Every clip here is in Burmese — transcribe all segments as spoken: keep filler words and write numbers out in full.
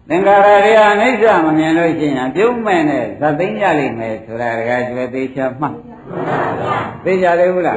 သင်္ခါရတွေအနိစ္စမမြင်လို့ရှိရင်ပြုံးမဲ့နဲ့ဇတ်သိမ်းကြလိမ့်မယ်ဆိုတာတကယ်ကျွဲသေးချာမှတ်သိကြတယ်ဘူးလား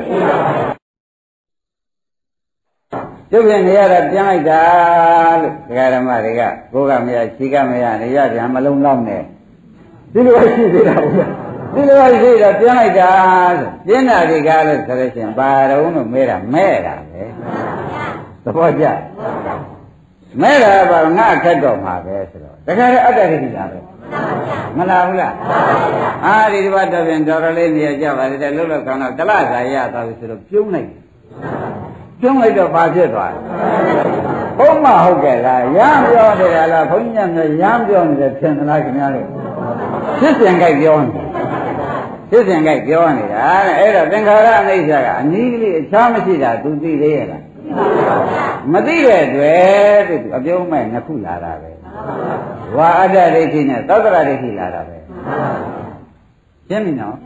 ကျုပ်ပြန်နေရတာပြန်လိုက်တာလို့ဒကာဓမ္မတွေကကိုယ်ကမရခြေကမရနေရပြန်မလုံးလောက်နဲ့ဒီလိုရှိသေးတာဘူးဒီလိုရှိတာပြန်လိုက်တာဆိုပြင်းတာဒီကားလို့ဆိုလို့ရှိရင်ဘာတုံးလို့မဲတာမဲတာပဲသဘောကျမဲတာဘာငါခက်တော့မှာပဲဆိုတော့တခါတည်းအတ္တဒိဋ္ဌိလားပဲမလားဘူးလားအာဒီဒီဘတ်တော့ပြန်တော်တော်လေးနေရကြပါလေတဲ့လှုပ်လှုပ်ကောင်းတော့တလစာရသွားပြီဆိုတော့ပြုံးလိုက်ပြုံးလိုက်တော့ဘာဖြစ်သွားလဲဘုံမဟုတ်ကဲ့လားရမ်းပြောနေတာလားဘုန်းကြီးများရမ်းပြောနေတယ်ထင်သလားခင်ဗျားတို့ဖြစ်စဉ်ကြိုက်ပြောနေဖြစ်စဉ်ကြိုက်ပြောနေတာအဲ့တော့သင်္ခါရအနိစ္စကအနည်းကလေးအခြားမရှိတာသူသိသေးရဲ့လားမသိတဲ့အတွက်သူအပြုံးမဲ့နှစ်ခုလာတာပဲဝါအတ္တဒိဋ္ဌိနဲ့သောတရဒိဋ္ဌိလာတာပဲရှင်းပြီနော်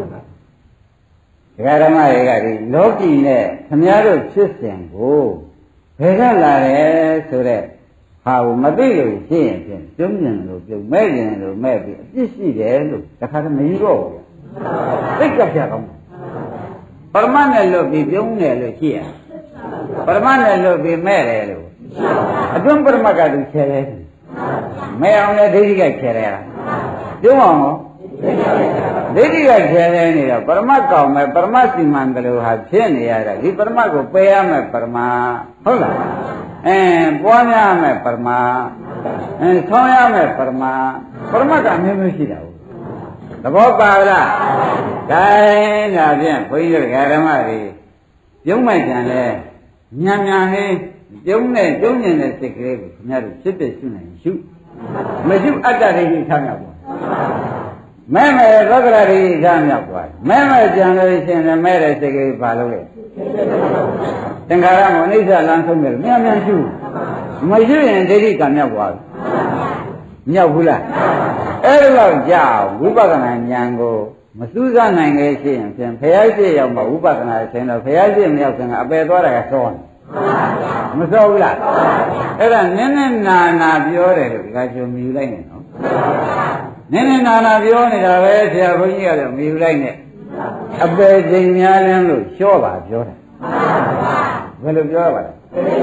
ဒကာဓမ္မတွေကဒီလောကီနဲ့ခမည်းတော်ဖြစ်စဉ်ကိုဘယ်ကလာတယ်ဆိုတော့ဟာကိုမသိလို့ရှိရင်ဖြင့်ပြုံးကျင်လို့ပြုံးမဲ့ကျင်လို့မဲ့ပြီးအပြစ်ရှိတယ်လို့တခါတည်းမယူတော့ဘူးသိကြပြကောင်းပရမတ်နဲ့လွတ်ပြီးပြုံးတယ်လို့ရှိရပရမတ်နဲ့လွတ်ပြီးမဲ့တယ်လို့အတွင်းပရမတ်ကသူချဲတယ်မဲ့အောင်လည်းဒိဋ္ဌိကချဲတယ်လားပြုံးအောင်ဒိဋ္ဌိကချဲတယ်နေတော့ပရမတ်ကောင်းမဲ့ပရမတ်စီမံတယ်လို့ဟာဖြစ်နေရတာဒီပရမတ်ကိုပယ်ရမယ်ပရမတ်ဟုတ်လားအဲပွားများမယ်ပရမတ်အဲဆောင်းရမယ်ပရမတ်ပရမတ်ကအမျိုးမျိုးရှိတာဟုတ်သဘောပါလားဒါဒါဖြင့်ဘုန်းကြီးတို့ဓမ္မတွေပြုံးမိုက်ကြံလဲညံညံလေးပြုံးနဲ့ပြုံးနေတဲ့စိတ်ကလေးကိုခင်ဗျားတို့ဖြစ်ဖြစ်ရှုနိုင်ရှုမရှုအတ္တဒိဋ္ဌိထားမြောက်ပါမဲမဲသောကရဒိဋ္ဌိထားမြောက်ပါမဲမဲကြံလို့ရှိရင်မဲတဲ့စိတ်ကလေးပါလို့လေသင်္ခါရမအနိစ္စလမ်းဆုံးတယ်မြန်မြန်ရှုမရှုရင်ဒိဋ္ဌိကမြောက်သွားပြီမြောက်ဘူးလားအဲ့ဒါတော့ကြာဝိပဿနာဉာဏ်ကိုမစူးစမ်းနိုင်ခဲ့ရှိရင်ဖြင့်ဘုရားရှိရောက်မှဝိပဿနာဆင်းတော့ဘုရားရှိမရောက်ခင်ကအပယ်သွားတာကစောနေမစောဘူးလားအဲ့ဒါနည်းနည်းနာနာပြောတယ်လို့ဒီကကျုံမြူလိုက်နေနော်နည်းနည်းနာနာပြောနေတာပဲဆရာဘုန်းကြီးကလည်းမြူလိုက်နေအပယ်ချိန်များလင်းလို့လျှော့ပါပြောတယ်ဘယ်လိုပြောရပါလဲ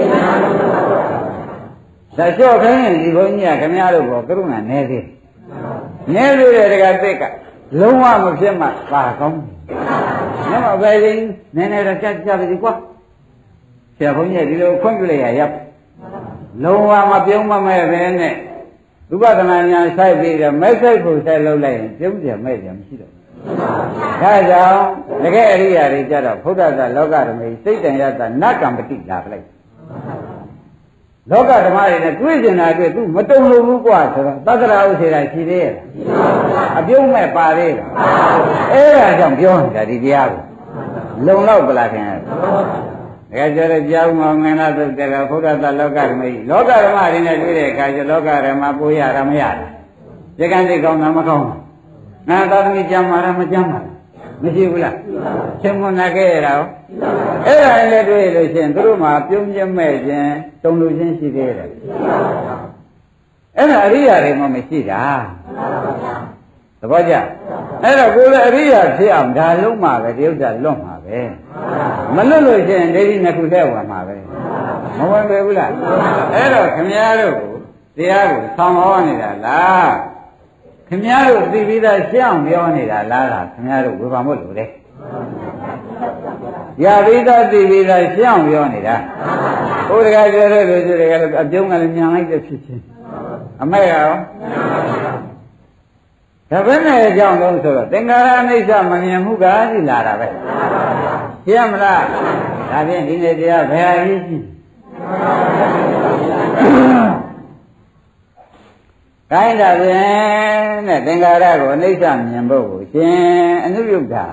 ဒါလျှော့ခိုင်းရင်ဒီဘုန်းကြီးကခင်ဗျားတို့ကကရုဏာနည်းသေးနည်းသေးတဲ့တကတိတ်ကလုံးဝမဖြစ်မှပါကောင်းတယ်။ညမပဲရင်နည်းနည်းတော့ကြက်ကြပါစီကွာ။ဆရာဘုန်းကြီးဒီလိုခွင့်ပြုလိုက်ရရပ်။လုံးဝမပြုံးမမဲ့ပဲနဲ့ဝိပဿနာဉာဏ်ဆိုင်ပြီးတော့မဲ့ဆိုင်ဖို့ဆက်လုပ်လိုက်ရင်ပြုံးကြမဲ့ကြမရှိတော့ဘူး။ဒါကြောင့်တကယ်အရိယာတွေကြတော့ဘုဒ္ဓသာလောကဓမ္မစိတ်တန်ရတာနတ်ကံပတိလာပလိုက်။လောကဓမ္မတွေနဲ့တွေ့ကျင်တာတွေ့သူမတုံလို့ဘူးကွာဆိုတော့သတ္တရာဥစေတာရှိသေးရဲ့အပြုံးမဲ့ပါသေးလားအဲ့ဒါကြောင့်ပြောနေတာဒီတရားကိုလုံလောက်ပလားခင်ဗျာဒါကြတဲ့ကြောင်းမောင်ငင်လာသုတ်တဲ့ကဘုရားသလောကဓမ္မကြီးလောကဓမ္မတွေနဲ့တွေ့တဲ့အခါကျလောကဓမ္မပိုးရတာမရတာဇကံတိကောင်းတာမကောင်းဘူးငါသာသမီကြမ်းမာတာမကြမ်းပါမရှိဘူးလားချင်းမနာခဲ့ရတာရောအဲ့ဒါလည်းတွေ့လို့ရှိရင်သူတို့မှာပြုံးပြမဲ့ခြင်းတုံလို့ခြင်းရှိသေးတယ်အဲ့ဒါအရိယာတွေမှမရှိတာသဘောကျအဲ့တော့ကိုယ်လည်းအရိယာဖြစ်အောင်ဒါလုံးမှာပဲတရုပ်ကြလွတ်မှာပဲမလွတ်လို့ရှိရင်ဒိဋ္ဌိနှစ်ခုတည်းဝင်မှာပဲမဝင်ပဲဘူးလားအဲ့တော့ခမည်းတော်ကိုတရားကိုဆောင်းဟောနေတာလားခင်ဗျားတို့သိပြီးသားရှင်းအောင်ပြောနေတာလားလားခင်ဗျားတို့ဝေဖန်ဖို့လိုတယ်ရပြီးသားသိပြီးသားရှင်းအောင်ပြောနေတာဟိုတကယ်ပြောတဲ့လူတွေကလည်းအပြုံးကလည်းညံလိုက်တဲ့ဖြစ်ချင်းအမေရောဒါပဲနဲ့အကြောင်းလုံးဆိုတော့သင်္ခါရအိဋ္ဌမမြင်မှုကရှိလာတာပဲရှင်းမလားဒါဖြင့်ဒီနေ့တရားဘယ်အရေးကြီးကိုင်းတာဖြင့်နဲ့သင်္ခါရကိုအိဋ္ဌမြင်ဖို့ကိုရှင်အနုယုတ်တာ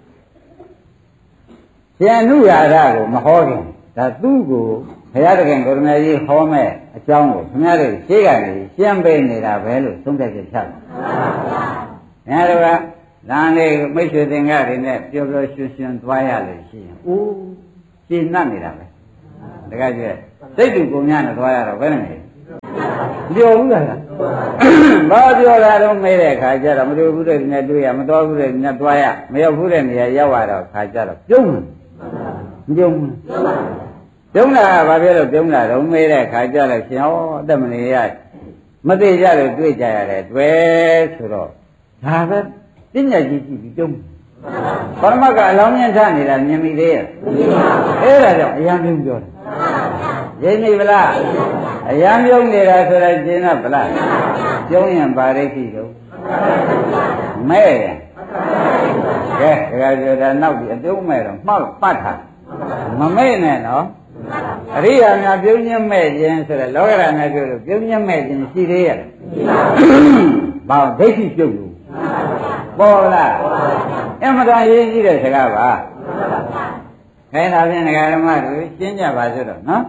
ရှင်အနုရာဓကိုမဟောခင်ဒါသူ့ကိုဘုရားသခင်ကိုရမကြီးဟောမဲ့အကြောင်းကိုခင်ဗျားတို့ရှေ့ကနေရှင်းပေးနေတာပဲလို့သုံးသပ်ချက်ချတယ်။ခင်ဗျားတို့ကလမ်းလေးမိတ်ဆွေသင်္ကတွေနဲ့ပျော်ပျော်ရွှင်ရွှင်သွားရလို့ရှိရင်အိုးရှင်းနှက်နေတာပဲ။တကယ်ကျစိတ်တူကုန်များနဲ့သွားရတော့ဘယ်နဲ့လဲ။ပြောဘူးလားဘာပြောတာတော့မေးတဲ့ခါကျတော့မတွေ့ဘူးတဲ့နဲ့တွေ့ရမတော်ဘူးတဲ့နဲ့သွားရမရောက်ဘူးတဲ့နေရာရောက်လာတော့ခါကျတော့ပြုံးမပြုံးဘူးပြုံးတာကဘာပြောလို့ပြုံးတာတော့မေးတဲ့ခါကျတော့ရှင်ဟောအသက်မနေရမသိကြလို့တွေ့ကြရတယ်တွေ့ဆိုတော့ဒါပဲပညာကြီးကြည့်ပြီးပြုံးပရမတ်ကအလောင်းမြင်ထားနေတာမြင်မိသေးရဲ့အဲ့ဒါကြောင့်အရန်ပြုံးပြောတယ်ရင်းနေဗလားအရန်ပြုံးနေတာဆိုတော့ရှင်းတော့ဗလားပြုံးရင်ပါရိသိတော့မဲ့ရကဲဒါကြပြောတာနောက်ပြီးအတုံးမဲ့တော့မှောက်ပတ်တာမမဲ့နဲ့နော်အရိယာများပြုံးခြင်းမဲ့ခြင်းဆိုတော့လောကရများပြောလို့ပြုံးခြင်းမဲ့ခြင်းရှိသေးရဲ့ဘာဒိဋ္ဌိပြုတ်လို့ပေါ်လားအမှန်တရားရေးကြည့်တဲ့စကားပါခဲဒါဖြင့်ဒကာဓမ္မတို့ရှင်းကြပါစို့တော့နော်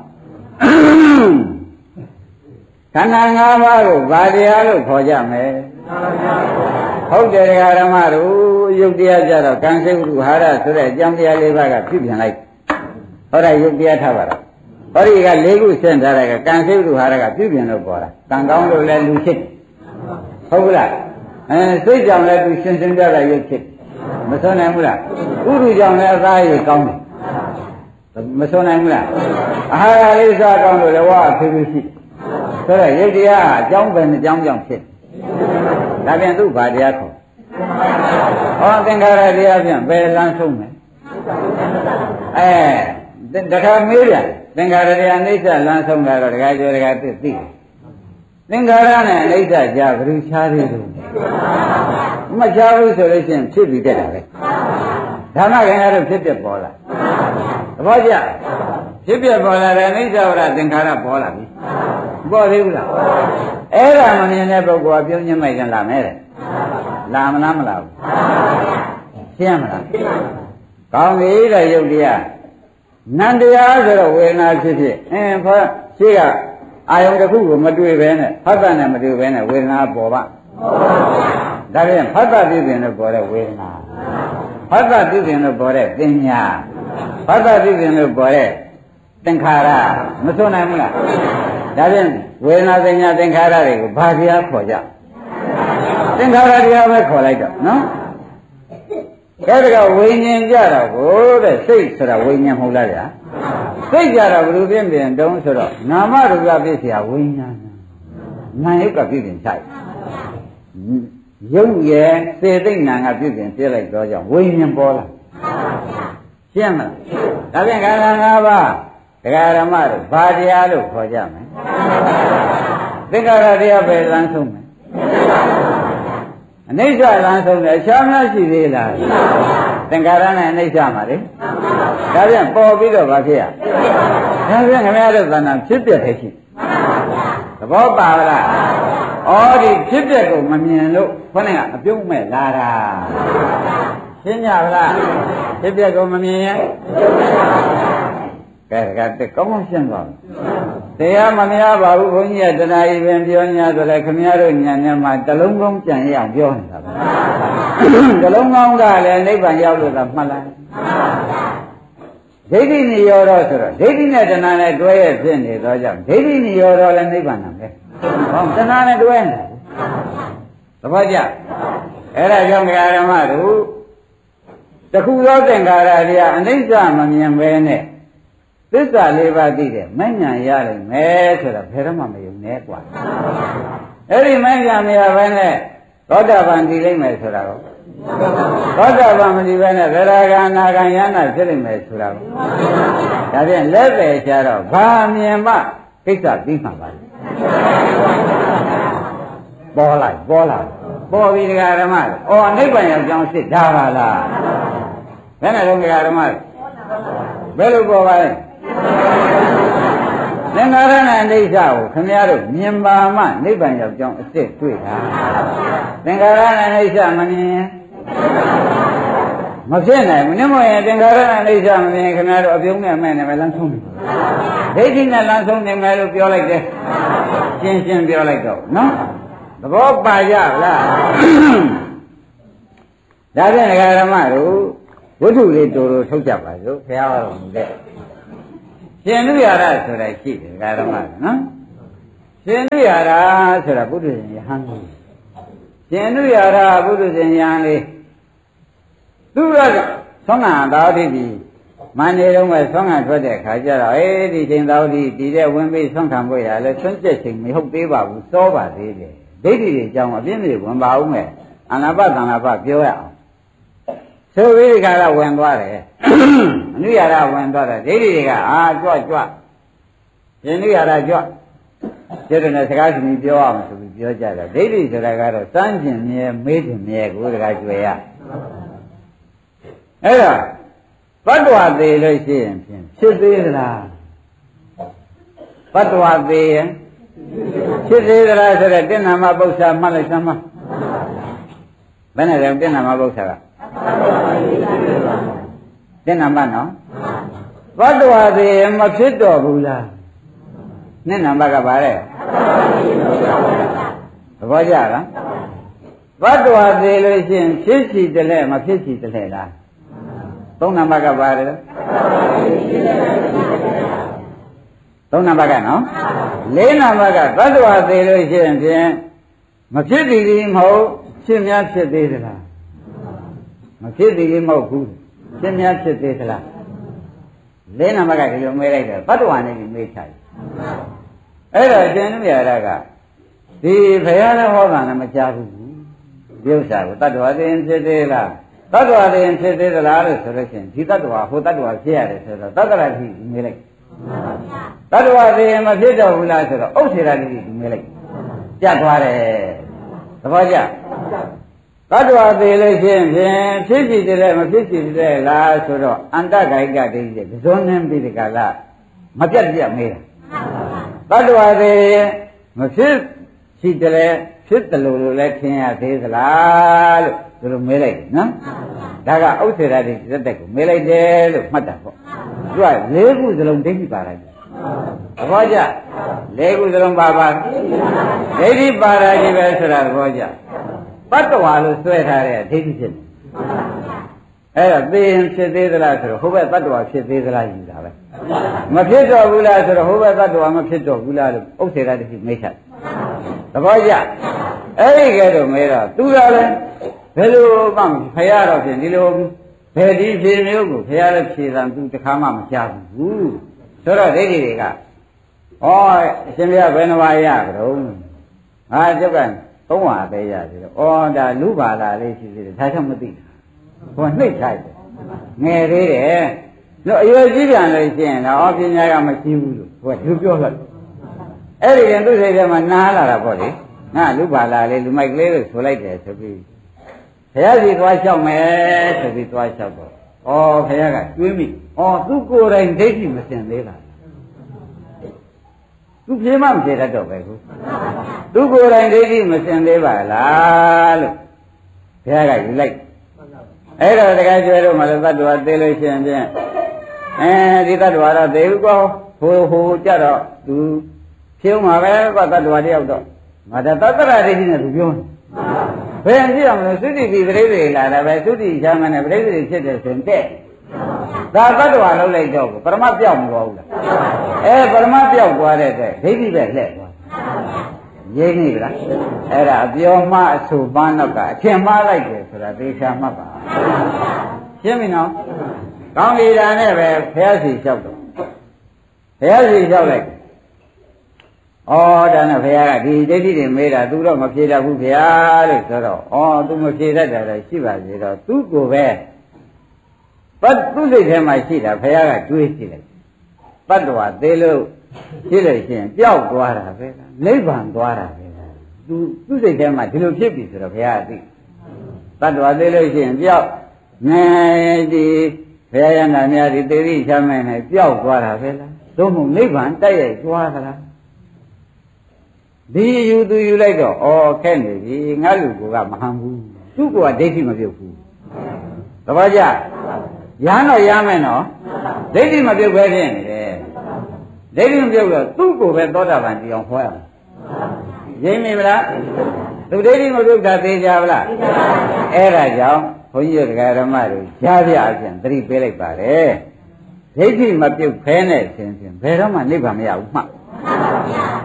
ခန္ဓာ၅ပါးကိုဘာတရားလို့ခေါ်ကြမလဲဟုတ်တယ်ဒကာဓမ္မတို့ယုတ်တရားကြတော့ကံစိတ်ဝိဟာရဆိုတဲ့အကြောင်းတရားလေးပါးကပြုပြင်လိုက်ဟောတာယုတ်တရားထားပါတော့ဟောဒီက၄ခုဆင့်ထားတဲ့ကကံစိတ်ဝိဟာရကပြုပြင်လို့ပေါ်တာကံကောင်းလို့လည်းလူဖြစ်ဟုတ်ဘူးလားအဲစိတ်ကြောင့်လည်းသူရှင်းရှင်းပြတာရုပ်ဖြစ်မဆုံးနိုင်ဘူးလားဥရုကြောင့်လည်းအသားရည်ကောင်းတယ်မဆုံးနိုင်ဘူးလားအာဟာရလေးစားကောင်းလို့လည်းဝါအဖေးဖေးရှိဆိုတော့ရုပ်တရားအကြောင်းပဲအကြောင်းကြောင့်ဖြစ်ဒါပြန်သူ့ဘာတရားခေါ်ဟောသင်္ခါရတရားပြန်ဘယ်လမ်းဆုံးမယ်အဲတခါမေးပြန်သင်္ခါရတရားအိဋ္ဌလမ်းဆုံးတာတော့တခါကျော်တခါသိသိသင်္ခါရနဲ့အိဋ္ဌကြဘယ်လိုခြားသေးလို့မခြားဘူးဆိုလို့ရှိရင်ဖြစ်ပြီးတက်တာပဲဓမ္မခင်ရတော့ဖြစ်ပြပေါ်လာသဘောကျဖြစ်ပြပေါ်လာတယ်အိဋ္ဌဝရသင်္ခါရပေါ်လာပြီပေါ်သေးဘူးလားအဲ့ဒါမမြင်တဲ့ပုဂ္ဂိုလ်ကပြုံးညမိုက်ကြလာမယ်တဲ့လာမလားမလာဘူးရှင်းမလားကောင်းပြီတဲ့ယုတ်တရားနန္တရားဆိုတော့ဝေဒနာဖြစ်ဖြစ်အင်းဖောရှိကအာယုံတစ်ခုကိုမတွေ့ဘဲနဲ့ဖတ်တာနဲ့မတွေ့ဘဲနဲ့ဝေဒနာပေါ်ပါဒါပြန်ဖတ်တာပြုပြင်လို့ပေါ်တဲ့ဝေဒနာဖတ်တာပြုပြင်လို့ပေါ်တဲ့ပညာဖတ်တာပြုပြင်လို့ပေါ်တဲ့သင်္ခါရမစွန့်နိုင်ဘူးလားဒါပြန်ဝေဒနာပညာသင်္ခါရတွေကိုဘာတရားခေါ်ကြသင်္ခါရတရားပဲခေါ်လိုက်တော့နော်အဲ့ဒါကဝိညာဉ်ကြတော့ကိုတဲ့စိတ်ဆိုတာဝိညာဉ်မဟုတ်လားဗျာစိတ်ကြတော့ဘယ်လိုပြင်ပြင်တုံးဆိုတော့နာမရူပဖြစ်เสียဝိညာဏနာယုတ်ကဖြစ်ပြင်ဆိုင်ရုပ်ရဲ့စေသိဏကဖြစ်ပြင်ပြလိုက်တော့ကြောင့်ဝိညာဉ်ပေါ်လာရှင်းမလားဒါပြန်ခန္ဓာ၅ပါးဒကာဓမ္မတို့ဘာတရားလို့ခေါ်ကြမလဲသင်္ခါရတရားပဲလမ်းဆုံးမယ်အနိစ္စလမ်းဆုံးတယ်ရှားများရှိသေးလားသင်္ခါရနဲ့အနိစ္စမှာလေဒါပြန်ပေါ်ပြီးတော့ဘာဖြစ်ရဒါပြန်ခင်ဗျားတို့သဏ္ဍာန်ဖြစ်ပြတဲ့ရှိသဘောပါလားဩဒီဖြစ်ပြကိုမမြင်လို့ခொနဲ့ကအပြုံးမဲ့လာတာရှင်းကြပါလားဖြစ်ပြကိုမမြင်ရင်ကဲကဲတက်ကောင်းကောင်းရှင်းသွားတရားမများပါဘူးဘုန်းကြီးကတဏှာကြီးပင်ပြောညာဆိုလဲခင်ဗျားတို့ညာနဲ့မှတလုံးကောင်းကြံရအောင်ပြောနေတာပဲတလုံးကောင်းကလည်းနိဗ္ဗာန်ရောက်လို့သာမှတ်လိုက်ဒိဋ္ဌိနိရောဓဆိုတော့ဒိဋ္ဌိနဲ့တဏှာနဲ့တွဲရဖြစ်နေတော့ကြောင့်ဒိဋ္ဌိနိရောဓလည်းနိဗ္ဗာန်နာပဲဟောတဏှာနဲ့တွဲနေသဘောကျအဲ့ဒါကြောင့်ဓမ္မတို့တခုသောသင်္ခါရတရားအနိစ္စမမြင်ပဲနဲ့သစ္စာလေးပါးသိတယ်မဉ္ဇဏ်ရလိမ့်မယ်ဆိုတော့ဘယ်တော့မှမယုံနဲ့กว่าအဲ့ဒီမဉ္ဇဏ်မရဘဲနဲ့သောတာပန်တည်လိမ့်မယ်ဆိုတာကိုသောတာပန်မတည်ဘဲနဲ့သရဂါနာဂံယနာဖြစ်လိမ့်မယ်ဆိုတာကိုဒါဖြင့်လက်ပဲချတော့ဘာမြင်မှကိစ္စပြီးမှပါလေပေါ်လိုက်ပေါ်လာပေါ်ပြီးဒကာဓမ္မအော်နိဗ္ဗာန်ရောက်ကြောင်းစစ်ဒါပါလားဘယ်နဲ့တော့ဒကာဓမ္မဘယ်လိုပေါ်ပါလဲသင်္ခါရနဲ့အိဋ္ဌကိုခင်ဗျားတို့မြင်ပါမှနိဗ္ဗာန်ရောက်ကြောင်းအစ်စ်တွေ့တာသင်္ခါရနဲ့အိဋ္ဌမမြင်မဖြစ်နိုင်ဘူးနမောရင်သင်္ခါရနဲ့အိဋ္ဌမမြင်ခင်ဗျားတို့အပြုံးနဲ့မဲ့နဲ့ပဲလမ်းဆုံးတယ်ဒိဋ္ဌိနဲ့လမ်းဆုံးနေမယ်လို့ပြောလိုက်တယ်ရှင်းရှင်းပြောလိုက်တော့နော်သဘောပါကြလားဒါဖြင့်ဓမ္မတို့ဝိထုလေးတူတူထုတ်ကြပါစို့ဘုရားတော်မူတဲ့ရှင်လူရရဆိုတာရှိတယ်ဓမ္မနော်ရှင်နုရတာဆိုတာပုထုဇဉ်ယဟန်ကြီးရှင်နုရတာပုထုဇဉ်ယဟန်လေးသူကသောငါသာတိပြီမန္တေတုံးပဲသောငါထွက်တဲ့ခါကျတော့အေးဒီချိန်သာတိဒီတဲ့ဝင်ပြီးဆွမ်းခံဖို့ရလဲဆွမ်းကျက်ချိန်မဟုတ်သေးပါဘူးစောပါသေးတယ်ဒိဋ္ဌိတွေအကြောင်းအပြင်းပြေဝင်ပါဦးမယ်အနာပသန္နာပပြောရအောင်ဆိုပြီးဒီခါကဝင်သွားတယ်အနုရတာဝင်သွားတယ်ဒိဋ္ဌိတွေကအာကြွကြွရှင်နုရတာကြွကျတဲ့နဲ့စကားရှင်ပြောအောင်ဆိုပြီးပြောကြတယ်ဒိဋ္ဌိဆိုတာကတော့စမ်းကျင်မြဲမေးကျင်မြဲကိုတကားကြွယ်ရအဲ့ဒါဘတ်တော်သေးလို့ရှိရင်ဖြင့်ဖြစ်သေးသလားဘတ်တော်သေးရင်ဖြစ်သေးသလားဆိုတော့တင်နာမပု္ပ္ပာမှတ်လိုက်စမ်းမဘယ်နဲ့လဲတင်နာမပု္ပ္ပာကတင်နာမနော်ဘတ်တော်သေးရင်မဖြစ်တော့ဘူးလားနဲ့နံပါတ်ကပါတဲ့သဘောကျလားဘတ်တော်သေးလို့ရှိရင်ဖြစ်စီတလဲမဖြစ်စီတလဲလားသုံးနံပါတ်ကပါတယ်သုံးနံပါတ်ကနော်လေးနံပါတ်ကသတ္တဝါသေးလို့ရှိရင်ဖြင့်မဖြစ်သည်ကြီးမဟုတ်ဖြစ်များဖြစ်သေးသလားမဖြစ်သည်ကြီးမဟုတ်ဘူးဖြစ်များဖြစ်သေးသလားလေးနံပါတ်ကဒီလိုမေးလိုက်တယ်သတ္တဝါနဲ့ဒီမေးချတယ်အဲ့တော့ရှင်နုရတာကဒီဘုရားလည်းဟောတာလည်းမကြားဘူးဒီဥစ္စာကိုသတ္တဝါသိရင်ဖြစ်သေးလားတတ္တဝါရင်ဖြစ်သေးသလားလို့ဆိုလို့ရှိရင်ဒီတတ္တဝါဟိုတတ္တဝါဖြစ်ရတယ်ဆိုတော့တတ္တရာတိမေးလိုက်တတ္တဝါရင်မဖြစ်တော့ဘူးလားဆိုတော့ဥစ္စေရာတိမေးလိုက်ကြက်သွားတယ်သဘောကျတတ္တဝါသေးလို့ရှိရင်ဖြင့်ဖြစ်စီတယ်မဖြစ်စီတယ်လားဆိုတော့အန္တဂိုက်ကတည်းကဇွန်နှင်းပြီးဒီကလာမပြတ်ပြတ်မေးတာတတ္တဝါသေးမဖြစ်စီတယ်ဖြစ်တယ်လို့လည်းထင်ရသေးသလားလို့သူတို့မေးလိုက်နော်ဒါကဥစ္စေရာတိသက်သက်ကိုမေးလိုက်တယ်လို့မှတ်တာပေါ့သူကလေးခုစလုံးဒိဋ္ဌိပါလိုက်သဘောကျလေးခုစလုံးပါပါဒိဋ္ဌိပါရာကြီးပဲဆိုတာသဘောကျပတ္တဝါလို့ဆွဲထားတဲ့ဒိဋ္ဌိဖြစ်တယ်အဲ့တော့သိရင်ဖြစ်သေးသလားဆိုတော့ဟိုဘက်တ attva ဖြစ်သေးသလားယူတာပဲမဖြစ်တော့ဘူးလားဆိုတော့ဟိုဘက် attva မဖြစ်တော့ဘူးလားလို့ဥစ္စေရတတိမိတ်ဆက်သဘောကျအဲ့ဒီကဲတော့မဲတော့သူကလည်းဘယ်လိုမှဖရာတော့ဖြင့်ဒီလိုဘယ်ဒီဖြေမျိုးကိုဖရာလည်းဖြေတာသူတခါမှမကြားဘူးဆိုတော့ဒိဋ္ဌိတွေကဩအရှင်ဘုရားဘယ်နှပါးရကြတော့ဟာကျုပ်ကသုံးပါးပဲရပြီတော့ဩဒါလူပါလာလေးရှိသေးတယ်ဒါကြောင့်မသိဘူးဟိုနှိမ့်ထိုက်တယ်ငယ်သေးတယ်လို့အရွယ်ကြီးပြန်လို့ရှိရင်တော့ပညာကမရှိဘူးလို့ဟိုကသူပြောလိုက်အဲ့ဒီရင်သူ့စိတ်ထဲမှာနားလာတာပေါ့လေငါလူပါလာလေးလူမိုက်ကလေးလို့ဆိုလိုက်တယ်ဆိုပြီးဘုရားစီသွားလျှောက်မယ်ဆိုပြီးသွားလျှောက်တော့ဩဘုရားကတွေးမိဩသူကိုယ်တိုင်ဒိဋ္ဌိမစင်သေးလားသူပြေမမပြေတတ်တော့ပဲခုသူကိုယ်တိုင်ဒိဋ္ဌိမစင်သေးပါလားလို့ဘုရားကယူလိုက်အဲ့တော့တခါကျွဲတော့မှလည်းသတ္တဝါသေးလို့ရှိရင်ဖြင့်အဲဒီသတ္တဝါတော့သေဘူးကောဟိုဟိုကြတော့သူဖြုံးမှာပဲကသတ္တဝါတယောက်တော့ငါတသတ္တရာဒိဋ္ဌိနဲ့သူပြောဘယ်ကြည့်အောင်လဲသုတိပိပရိသေလာတာပဲသုတိချမ်းမနဲ့ပရိသေဖြစ်တယ်ဆိုရင်တဲ့ဒါသတ္တဝါလုံးလိုက်တော့ပရမပြောက်မသွားဘူးလားအဲပရမပြောက်သွားတဲ့အတွက်ဒိဋ္ဌိပဲလှည့်သွားရင်းနေလားအဲ့ဒါအပြောမှအဆူပန်းတော့ကအထင်မှားလိုက်တယ်ဆိုတာသေချာမှတ်ပါရှင်းပြီနော်ကောင်းပြီဒါနဲ့ပဲဘုရားစီလျှောက်တော့ဘုရားစီလျှောက်လိုက်ဩဒါနဲ့ဘုရားကဒီဒိဋ္ဌိတွေမေးတာသူတော့မဖြေတတ်ဘူးဘုရားလို့ဆိုတော့ဩသူမဖြေတတ်တယ်လည်းရှိပါသေးတော့သူ့ကိုပဲပတ်သူ့စိတ်ထဲမှာရှိတာဘုရားကတွေးကြည့်လိုက်တတ္တဝါသေးလို့ရှိလို့ရှိရင်ပျောက်သွားတာပဲနိဗ္ဗာန်သွားတာပဲသူသူ့စိတ်ထဲမှာဒီလိုဖြစ်ပြီဆိုတော့ဘုရားကသိတတ္တဝါသေးလို့ရှိရင်ပျောက်နေဒီဘုရားရဟန္တာများဒီသေတိချမ်းမဲ့နဲ့ပျောက်သွားတာပဲလားသို့မဟုတ်နိဗ္ဗာန်တိုက်ရိုက်သွားသလားဒီယူသူယူလိုက်တော့ဩခက်နေပြီငါလူကမဟန်ဘူးသူ့ကဒိဋ္ဌိမပြုတ်ဘူးသဘောကျရဟန်းတော့ရမယ်နော်ဒိဋ္ဌိမပြုတ်ပဲဖြစ်နေတယ်ဒိဋ္ဌိမပြုတ်တော့သူ့ကိုပဲသောတာပန်ကြည်အောင်ဟောရမယ်ရင်းမိမလားသူဒိဋ္ဌိမပြုတ်တာသိကြပါလားအဲ့ဒါကြောင့်ဘုန်းကြီးတို့ဓမ္မတွေကြားပြအပြင်သတိပေးလိုက်ပါတယ်ဒိဋ္ဌိမပြုတ်ဖဲနဲ့ရှင်ရှင်ဘယ်တော့မှနိဗ္ဗာန်မရဘူးမှတ်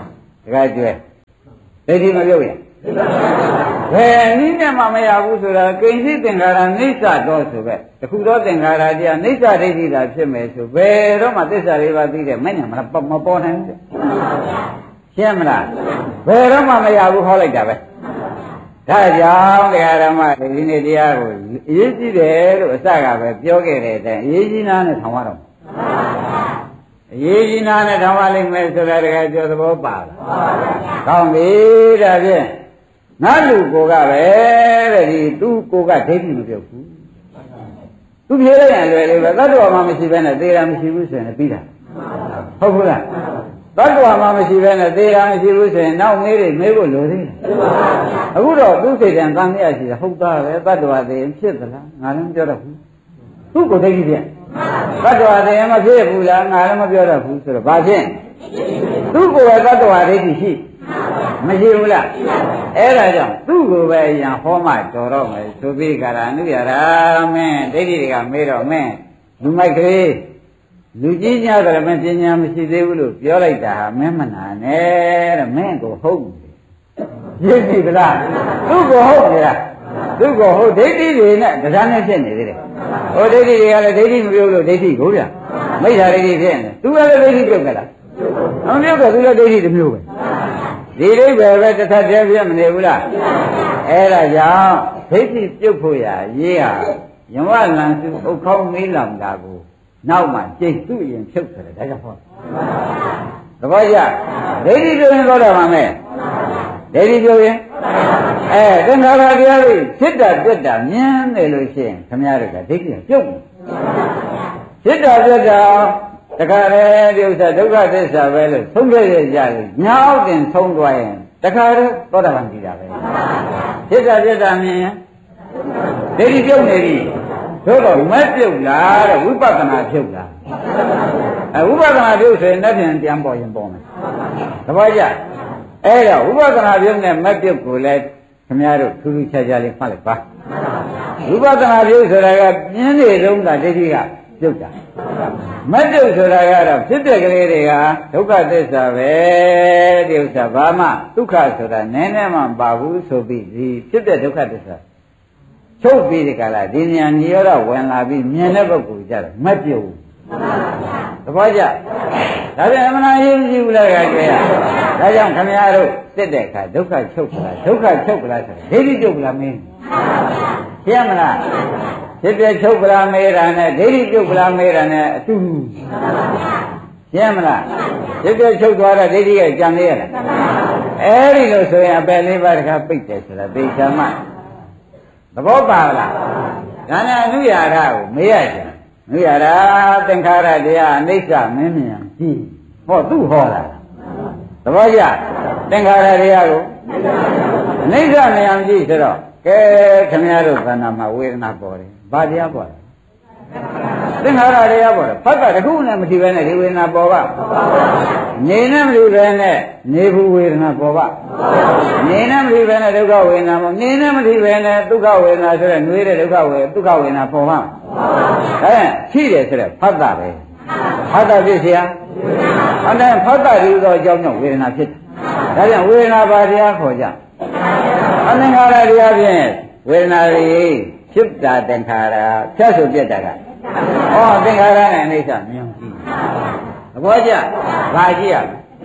တခါကျွဲဒိဋ္ဌိမပြုတ်ရင်ဘယ်နည်းနဲ့မှမရဘူးဆိုတာကိဉ္စီသင်္ခါရနိစ္စတော့ဆိုပဲတခုတော့သင်္ခါရတရားနိစ္စဒိဋ္ဌိသာဖြစ်မယ်ဆိုဘယ်တော့မှသစ္စာလေးပါးသိတဲ့မညာမမပေါ်နိုင်ဘူးရှင်းမလားဘယ်တော့မှမရဘူးဟောလိုက်တာပဲဒါကြောင့်တရားဓမ္မဒီနေ့တရားကိုအရေးကြီးတယ်လို့အစကပဲပြောခဲ့တဲ့အတိုင်းအရေးကြီးနာနဲ့ထောင်ရတော့အရေးကြီးနာနဲ့ထောင်ရလိမ့်မယ်ဆိုတာတကယ်ပြောသဘောပါလားကောင်းပြီဒါဖြင့်ငါလူကိုကပဲတဲ့ဒီသူ့ကိုကဒိဋ္ဌိမပြုတ်ဘူးသူပြေးလိုက်ရင်လွယ်လေးပဲသတ္တဝါမှမရှိဘဲနဲ့သေတာမရှိဘူးဆိုရင်ပြီးတာဟုတ်ဘူးလားသတ္တဝါမှမရှိဘဲနဲ့သေတာမရှိဘူးဆိုရင်နောက်မေးတွေမေးဖို့လိုသေးတယ်အခုတော့သူ့စိတ်တန်တန်မြတ်ရှိတယ်ဟုတ်သားပဲသတ္တဝါသေရင်ဖြစ်သလားငါလည်းမပြောတော့ဘူးသူ့ကိုဒိဋ္ဌိပြန်သတ္တဝါသေရင်မဖြစ်ဘူးလားငါလည်းမပြောတော့ဘူးဆိုတော့ဘာဖြစ်သူ့ကိုယ်ကသတ္တဝါဒိဋ္ဌိရှိမရှိဘူးလားအဲ့ဒါကြောင့်သူ့ကိုယ်ပဲအရင်ဟောမှတော်တော့မယ်ဆိုပြီးကြတာအနုရတာမင်းဒိဋ္ဌိတွေကမေးတော့မင်းလူမိုက်ကလေးလူကြီးများကြတယ်မင်းပညာမရှိသေးဘူးလို့ပြောလိုက်တာဟာမင်းမနာနဲ့တဲ့မင်းကိုဟုတ်ရည်ပြီလားသူ့ကိုဟုတ်နေတာသူ့ကိုဟုတ်ဒိဋ္ဌိတွေနဲ့တရားနဲ့ဖြစ်နေသေးတယ်ဟိုဒိဋ္ဌိတွေကလည်းဒိဋ္ဌိမပြုတ်လို့ဒိဋ္ဌိကိုဗျာမိစ္ဆာဒိဋ္ဌိဖြစ်နေသူကလည်းဒိဋ္ဌိပြုတ်ကြလားမပြုတ်ကသူလည်းဒိဋ္ဌိတစ်မျိုးပဲဒီဒိဋ္ဌိပဲတစ်ထပ်တည်းပြမနေဘူးလားအဲ့ဒါကြောင့်ဒိဋ္ဌိပြုတ်ဖို့ရရေးဟာယဝလံစုဥခေါင်းမေးလောင်တာကိုနောက်မှကျိတ်သူ့ရင်ဖြုတ်တယ်ဒါကြောင့်ဟောသဘောကျဒိဋ္ဌိပြုတ်ရင်တော့မှာမဲ့ဒိဋ္ဌိပြုတ်ရင်အဲသင်္ခါရတရားတွေဖြစ်တာပြတ်တာမြင်နေလို့ရှိရင်ခမည်းတော်ကဒိဋ္ဌိကပြုတ်ဖြစ်တာပြတ်တာတခါလေဒီဥစ္စာဒုက္ခသစ္စာပဲလို့ဆုံးဖြတ်ရကြလို့ညောက်တင်ဆုံးသွားရင်တခါတော့သောတာပန်ကြည့်တာပဲဖြစ်တာပြတ်တာမြင်ရင်ဒိဋ္ဌိပြုတ်နေပြီတို့တော့မက်ပြုတ်လားတဲ့ဝိပဿနာပြုတ်လားအဲဝိပဿနာပြုတ်ဆိုရင်လက်ပြန်ပြန်ပေါ်ရင်ပေါ်မယ်သဘောကျအဲ့တော့ဝိပဿနာပြုတ်နဲ့မက်ပြုတ်ကိုလည်းခင်ဗျားတို့ထူးထူးခြားခြားလေးမှတ်လိုက်ပါဝိပဿနာပြုတ်ဆိုတာကပြင်းနေတုံးတာဒိဋ္ဌိကပြုတ်တာမက်ပြုတ်ဆိုတာကတော့ဖြစ်တဲ့ကလေးတွေကဒုက္ခသစ္စာပဲဒီဥစ္စာဘာမှဒုက္ခဆိုတာနည်းနည်းမှမပါဘူးဆိုပြီးဒီဖြစ်တဲ့ဒုက္ခသစ္စာချုပ်ပြီးဒီကလာဒီဉာဏ်ညရောတော့ဝင်လာပြီးမြင်တဲ့ပုဂ္ဂိုလ်ကြတော့မက်ပြုတ်သဘောကျဒါပြန်အမှန်အရေးကြီးဘူးလားကကြွယ်ရဒါကြောင့်ခင်ဗျားတို့စစ်တဲ့အခါဒုက္ခချုပ်ကလားဒုက္ခချုပ်ကလားဆိုဒိဋ္ဌိချုပ်ကလားမင်းရှင်းမလားဖြစ်ပြချုပ်ကလားမေးတာနဲ့ဒိဋ္ဌိချုပ်ကလားမေးတာနဲ့အတူတူရှင်းမလားဖြစ်ပြချုပ်သွားတာဒိဋ္ဌိကကြံသေးရလားအဲ့ဒီလိုဆိုရင်အပယ်လေးပါးတခါပိတ်တယ်ဆိုတာသိချာမှသဘောပါလားဒါနဲ့အနုရာဓကိုမေးရချင်အနုရာဓသင်္ခါရတရားအနိစ္စမင်းမြန်ကြည့်ဟောသူ့ဟောတာသဘောကျသင်္ခါရတရားကိုအနိစ္စမြန်ကြည့်ဆိုတော့ကဲခင်ဗျားတို့ခန္ဓာမှာဝေဒနာပေါ်တယ်ဘာတရားပေါ်လဲသင်္ခါရတရားပေါ်တယ်ဖတ်တာတခုနဲ့မကြည့်ပဲနဲ့ဒီဝေဒနာပေါ်ပါနေနဲ့မကြည့်ပဲနဲ့နေဘူးဝေဒနာပေါ်ပါနေနဲ့မကြည့်ပဲနဲ့ဒုက္ခဝေဒနာပေါ်နေနဲ့မကြည့်ပဲနဲ့ဒုက္ခဝေဒနာဆိုတဲ့နှွေးတဲ့ဒုက္ခဝေဒုက္ခဝေဒနာပေါ်ပါအဲရှိတယ်ဆိုတဲ့ဖတ်တာပဲဖတ်တာဖြစ်เสียအဲ့ဒါဖတ်တာဒီသောအကြောင်းကြောင့်ဝေဒနာဖြစ်တယ်ဒါကြောင့်ဝေဒနာဘာတရားခေါ်ကြအသင်္ခါရတရားဖြင့်ဝေဒနာတွေဖြစ်တာသင်္ခါရဖြတ်ဆိုပြတ်တာကဩသင်္ခါရနဲ့အိဋ္ဌမြင်ကြည့်သဘောကျဘာကြည့်ရ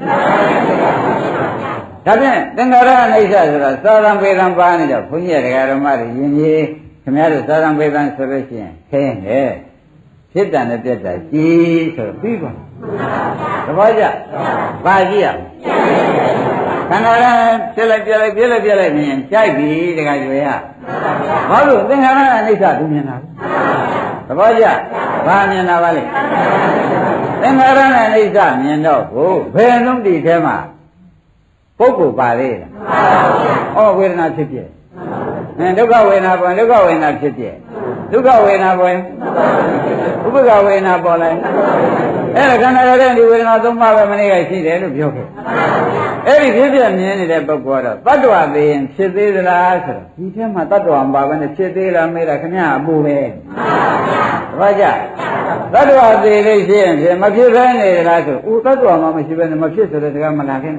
ဒါဖြင့်သင်္ခါရအိဋ္ဌဆိုတာသာသံပေသံပါနေတော့ဘုန်းကြီးတရားဓမ္မတွေယဉ်ကျေးခင်ဗျားတို့သာသံပေသံဆိုလို့ရှိရင်ခင်းတယ်ဖြစ်တာနဲ့ပြတ်တာကြည်ဆိုတော့ပြီးပါသဘောကျဘာကြည့်ရခန္ဓာရပြက်လိုက်ပြက်လိုက်ပြက်လိုက်ပြက်လိုက်မြင်ကြိုက်ပြီတခါကျွေရဘာလို့သင်္ခါရအနိစ္စသူမြင်တာသဘောကျဘာမြင်တာပါလဲသင်္ခါရအနိစ္စမြင်တော့ကိုဘယ်လုံးဒီထဲမှာပုဂ္ဂိုလ်ပါလေလားဩဝေဒနာဖြစ်ပြအဲဒုက္ခဝေဒနာပေါ်ဒုက္ခဝေဒနာဖြစ်ပြဒုက္ခဝေဒနာပေါ်ဥပ္ပခဝေဒနာပေါ်လိုက်အဲ့ဒါခန္ဓာရတဲ့ဒီဝေဒနာသုံးပါးပဲမနေ့ကရှိတယ်လို့ပြောခဲ့အဲ့ဒီဖြစ်ပြမြင်နေတဲ့ပုဂ္ဂိုလ်ကတော့တတ္တဝသေးရင်ဖြစ်သေးသလားဆိုတော့ဒီထဲမှာတတ္တဝမပါဘဲနဲ့ဖြစ်သေးလားမေးတာခင်ဗျာအပူပဲဘာကြတတ္တဝသေးလေးရှိရင်ဖြစ်မဖြစ်ဘဲနေသလားဆိုဦးတတ္တဝမှမရှိဘဲနဲ့မဖြစ်ဆိုတဲ့စကားမလာခင်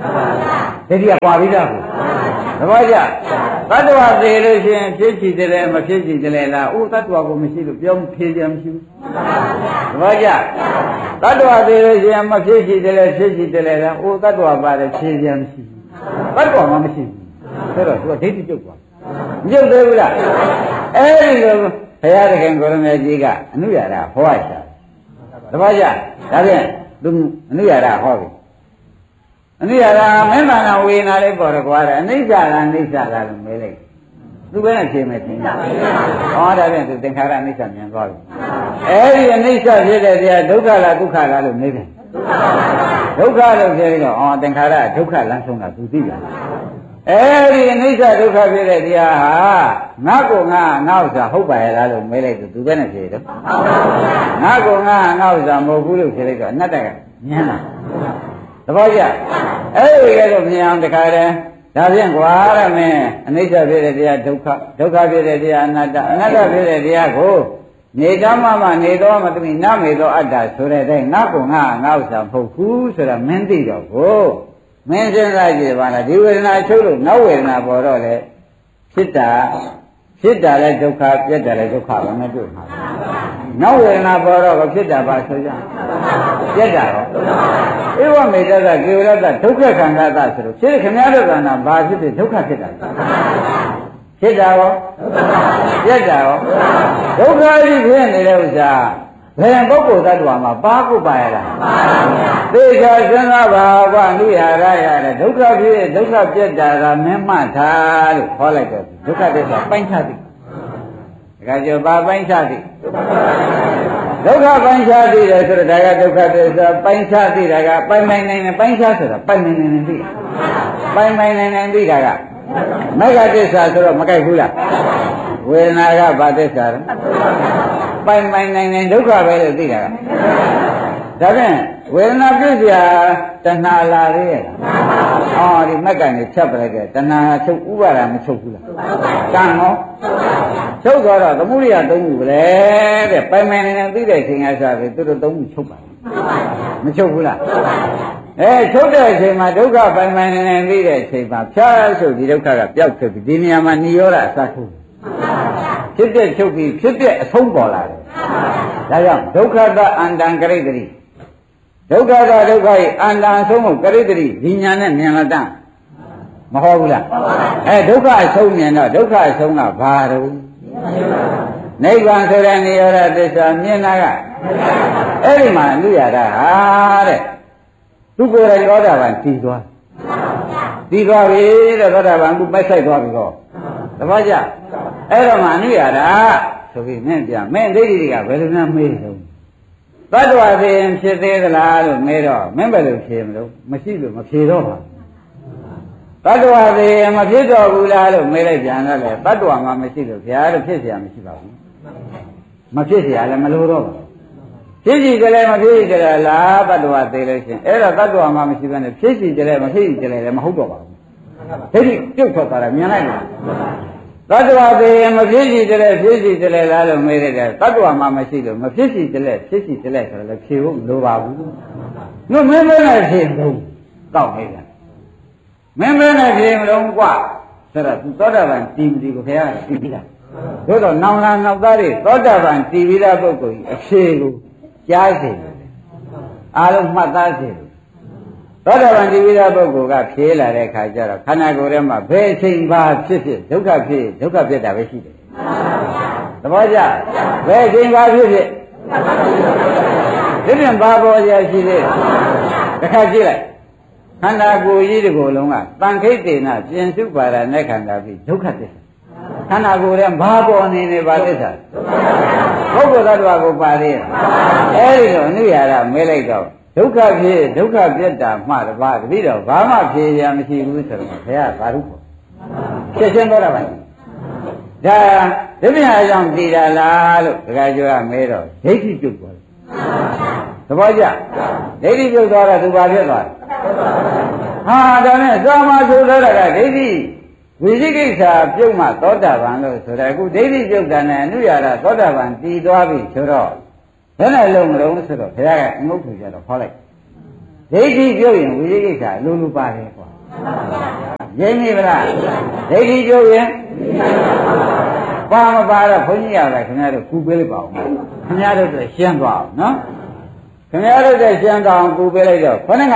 ဒိဋ္ဌိကကွာပြီးသားကိုသဘောကျတတ္တဝါသေးလို့ရှိရင်ဖြစ်ချည်တယ်လဲမဖြစ်ချည်တယ်လဲလားအိုးတတ္တဝါကိုမရှိလို့ပြောဖြေကြမရှိဘူးသဘောကျတတ္တဝါသေးလို့ရှိရင်မဖြစ်ချည်တယ်လဲဖြစ်ချည်တယ်လဲလားအိုးတတ္တဝါပါတယ်ဖြေကြမရှိဘူးတတ္တဝါမှမရှိဘူးဆိုတော့သူကဒိဋ္ဌိပြုတ်သွားမပြုတ်သေးဘူးလားအဲဒီလိုဘုရားသခင်ကိုရမေကြီးကအနုရတာဟောရတာတပည့်ကြဒါဖြင့်သူအနုရတာဟောပြီအနုရတာမင်းဘာနာဝေနာလေးပေါ်တော့ကွာတယ်အနိစ္စလားအနိစ္စလားလို့မေးလိုက်သူပဲနဲ့ဖြေမယ်သင်ကြဟောဒါဖြင့်သူသင်္ခါရအနိစ္စမြင်သွားပြီအဲဒီအနိစ္စဖြစ်တဲ့တရားဒုက္ခလားဒုက္ခလားလို့မေးတယ်ဒုက္ခလို့ပြောပြီးတော့အော်သင်္ခါရဒုက္ခလမ်းဆုံးတာသူသိတယ်အဲဒီအနိစ္စဒုက္ခဖြစ်တဲ့တရားဟာငါကိုငါငါဥစ္စာဟုတ်ပါရဲ့လားလို့မေးလိုက်သူသူပဲနဲ့ဖြေတော့ငါကိုငါငါဥစ္စာမဟုတ်ဘူးလို့ဖြေလိုက်တော့အနတ္တကမြင်လားသဘောကျအဲဒီကတော့မြင်အောင်တခါတည်းဒါဖြင့်ကွာရမင်းအနိစ္စဖြစ်တဲ့တရားဒုက္ခဒုက္ခဖြစ်တဲ့တရားအနတ္တအနတ္တဖြစ်တဲ့တရားကိုနေတမမနေတော့မသမီးနမေသောအတ္တဆိုတဲ့အတိုင်းငါကိုငါငါဥစ္စာမဟုတ်ဘူးဆိုတာမင်းသိတော့ကိုမင်းစဉ်းစားကြည့်ပါလားဒီဝေဒနာချုပ်လို့နောက်ဝေဒနာပေါ်တော့လေဖြစ်တာဖြစ်တာလည်းဒုက္ခပြက်တာလည်းဒုက္ခပဲမတွေ့မှာနောက်ဝေဒနာပေါ်တော့ဖြစ်တာပါဆိုကြပြက်တာရောဧဝမေတ္တကကေဝရတ္တဒုက္ခခန္ဓာသဆိုလို့ဖြစ်ခင်ဗျားတို့ကနာဘာဖြစ်ဖြစ်ဒုက္ခဖြစ်တာဖြစ်တာရောပြက်တာရောဒုက္ခကြီးဖြစ်နေတဲ့ဥစ္စာဘယ်ပုဂ္ဂိုလ်သတ္တဝါမှာပါကုပါရလားသိချာစဉ်းစားပါကွာလူရရရတဲ့ဒုက္ခဖြစ်ဒုက္ခပြက်တာကမင်းမှတ်ထားလို့ခေါ်လိုက်တော့ဒုက္ခသစ္စာပိုင်းခြားသည်ဒါကြပါပိုင်းခြားသည်ဒုက္ခပိုင်းခြားသည်တယ်ဆိုတော့ဒါကဒုက္ခသစ္စာပိုင်းခြားသည်ဒါကပိုင်ပိုင်နိုင်နေပိုင်းခြားဆိုတာပိုင်ပိုင်နိုင်နေသိပိုင်ပိုင်နိုင်နေသိတာကမဂ္ဂသစ္စာဆိုတော့မကြိုက်ဘူးလားဝေဒနာကဘာသစ္စာလဲပိုင်ပိုင်နိုင်နိုင်ဒုက္ခပဲလို့သိတာကဒါဖြင့်ဝေဒနာပြည့်စရာတဏှာလာသေးရဲ့အော်ဒီမက်ကန်နေဖြတ်ပလိုက်တဲ့တဏှာချုပ်ဥပါဒမချုပ်ဘူးလားကံရောချုပ်သွားတော့သမုဒိယသုံးခုပဲတဲ့ပိုင်ပိုင်နိုင်နိုင်သိတဲ့အချိန်ကစားပြီသူတို့သုံးခုချုပ်ပါမချုပ်ဘူးလားအဲချုပ်တဲ့အချိန်မှာဒုက္ခပိုင်ပိုင်နိုင်နိုင်သိတဲ့အချိန်မှာဖြားဆိုဒီဒုက္ခကပျောက်ဖြစ်ပြီဒီနေရာမှာနိရောဓအစထုတ်ဖြစ်တဲ့ချုပ်ပြီးဖြစ်တဲ့အဆုံးပေါ်လာတယ်ဒါကြောင့်ဒုက္ခတအန္တံကရိတ္တိဒုက္ခတဒုက္ခရဲ့အန္တံအဆုံးကိုကရိတ္တိဒီညာနဲ့မြင်လာတတ်မဟုတ်ဘူးလားအဲဒုက္ခအဆုံးမြင်တော့ဒုက္ခအဆုံးကဘာတော့နိဗ္ဗာန်ဆိုတဲ့နိရောဓသစ္စာမြင်တာကအဲ့ဒီမှာလူရတာဟာတဲ့သူကိုယ်တိုင်သောတာပန်တည်သွားတည်သွားပြီတဲ့သောတာပန်ကပိုက်ဆိုင်သွားပြီဟောသဘောကျအဲ့တော့မှအနုရတာဆိုပြီးမင်းပြမင်းဒိဋ္ဌိတွေကဘယ်လိုများမေးတော့သတ္တဝါသိရင်ဖြစ်သေးသလားလို့မေးတော့မင်းဘယ်လိုဖြေမလို့မရှိလို့မဖြေတော့ပါသတ္တဝါသိရင်မဖြစ်တော့ဘူးလားလို့မေးလိုက်ပြန်တော့လေသတ္တဝါမှမရှိလို့ဘုရားတို့ဖြစ်เสียမရှိပါဘူးမဖြစ်เสียလည်းမလိုတော့ပါဖြစ်စီကြလဲမဖြစ်စီကြလဲလားတ attva သိလို့ရှင်အဲ့တော့တ attva မှမရှိဘဲနဲ့ဖြစ်စီကြလဲမဖြစ်စီကြလဲလည်းမဟုတ်တော့ပါဘူးဒိဋ္ဌိပြုတ်ထွက်သွားတာမြင်လိုက်လားတ attva သိရင်မဖြစ်စီကြလဲဖြစ်စီကြလဲလားလို့မေးလိုက်တယ်တ attva မှမရှိလို့မဖြစ်စီကြလဲဖြစ်စီကြလဲဆိုတော့လည်းဖြေဖို့မလိုပါဘူးငါမင်းမနဲ့ဖြေလို့တောက်နေတာမင်းမနဲ့ဖြေမလို့ကွာဆိုတော့သူသောတာပန်တီမတီကိုခင်ဗျားသိပြီလားတို့တော့နောင်လာနောက်သားတွေသောတာပန်တီပြီးသားပုဂ္ဂိုလ်ကြီးအဖြေကိုကြားစေတယ်အားလုံးမှတ်သားစေတယ်သောတာပန်ဒီဝိဒပုဂ္ဂိုလ်ကဖြေလာတဲ့အခါကျတော့ခန္ဓာကိုယ်ထဲမှာဘယ်အချိန်ပါဖြစ်ဖြစ်ဒုက္ခဖြစ်ဒုက္ခပြတ်တာပဲရှိတယ်သဘောကျဘယ်အချိန်ပါဖြစ်ဖြစ်ဒီပြင်ဘာပေါ်ရရှိသေးတစ်ခါကြည့်လိုက်ခန္ဓာကိုယ်ကြီးတစ်ကိုယ်လုံးကတန်ခိတ်တေနပြင်စုပါဒနဲ့ခန္ဓာပြီးဒုက္ခသစ္စာခန္ဓာကိုယ်ထဲဘာပေါ်နေနေပါသစ္စာပုဂ္ဂိုလ်သတ္တဝါကိုပါသေးတယ်အဲဒီတော့အနုရတာမဲလိုက်တော့ဒုက္ခဖြစ်ဒုက္ခပြတ်တာမှတပါးတတိတော့ဘာမှဖြေရမရှိဘူးဆိုတော့ဘုရားသာဓုပေါ့ဖြစ်ချင်းတော့တာပါဒါဒီမြာကြောင့်တည်တာလားလို့ဒကာကျော်ကမဲတော့ဒိဋ္ဌိပြုတ်သွားတယ်သဘောကျဒိဋ္ဌိပြုတ်သွားတော့သူဘာဖြစ်သွားလဲဟာဒါနဲ့သာမဆိုတော့တာကဒိဋ္ဌိဝိသိကိစ္စပြုတ်မှသောတာပန်လို့ဆိုတော့အခုဒိဋ္ဌိပြုတ်တာနဲ့အနုရတာသောတာပန်တည်သွားပြီဆိုတော့ဘယ်နဲ့လုံးမလုံးဆိုတော့ဘုရားကအငုတ်ထူကြတော့ဟောလိုက်ဒဒိဋ္ဌိပြုတ်ရင်ဝိသိကိစ္စလူလူပါတယ်ကွာရင်းနေဗလားဒိဋ္ဌိပြုတ်ရင်ပါမပါတော့ဘုန်းကြီးရတယ်ခင်ဗျားတို့ကူပေးလိုက်ပါဦးခင်ဗျားတို့လည်းရှင်းသွားအောင်နော်ခင်ဗျားတို့လည်းရှင်းသွားအောင်ကူပေးလိုက်တော့ခொနက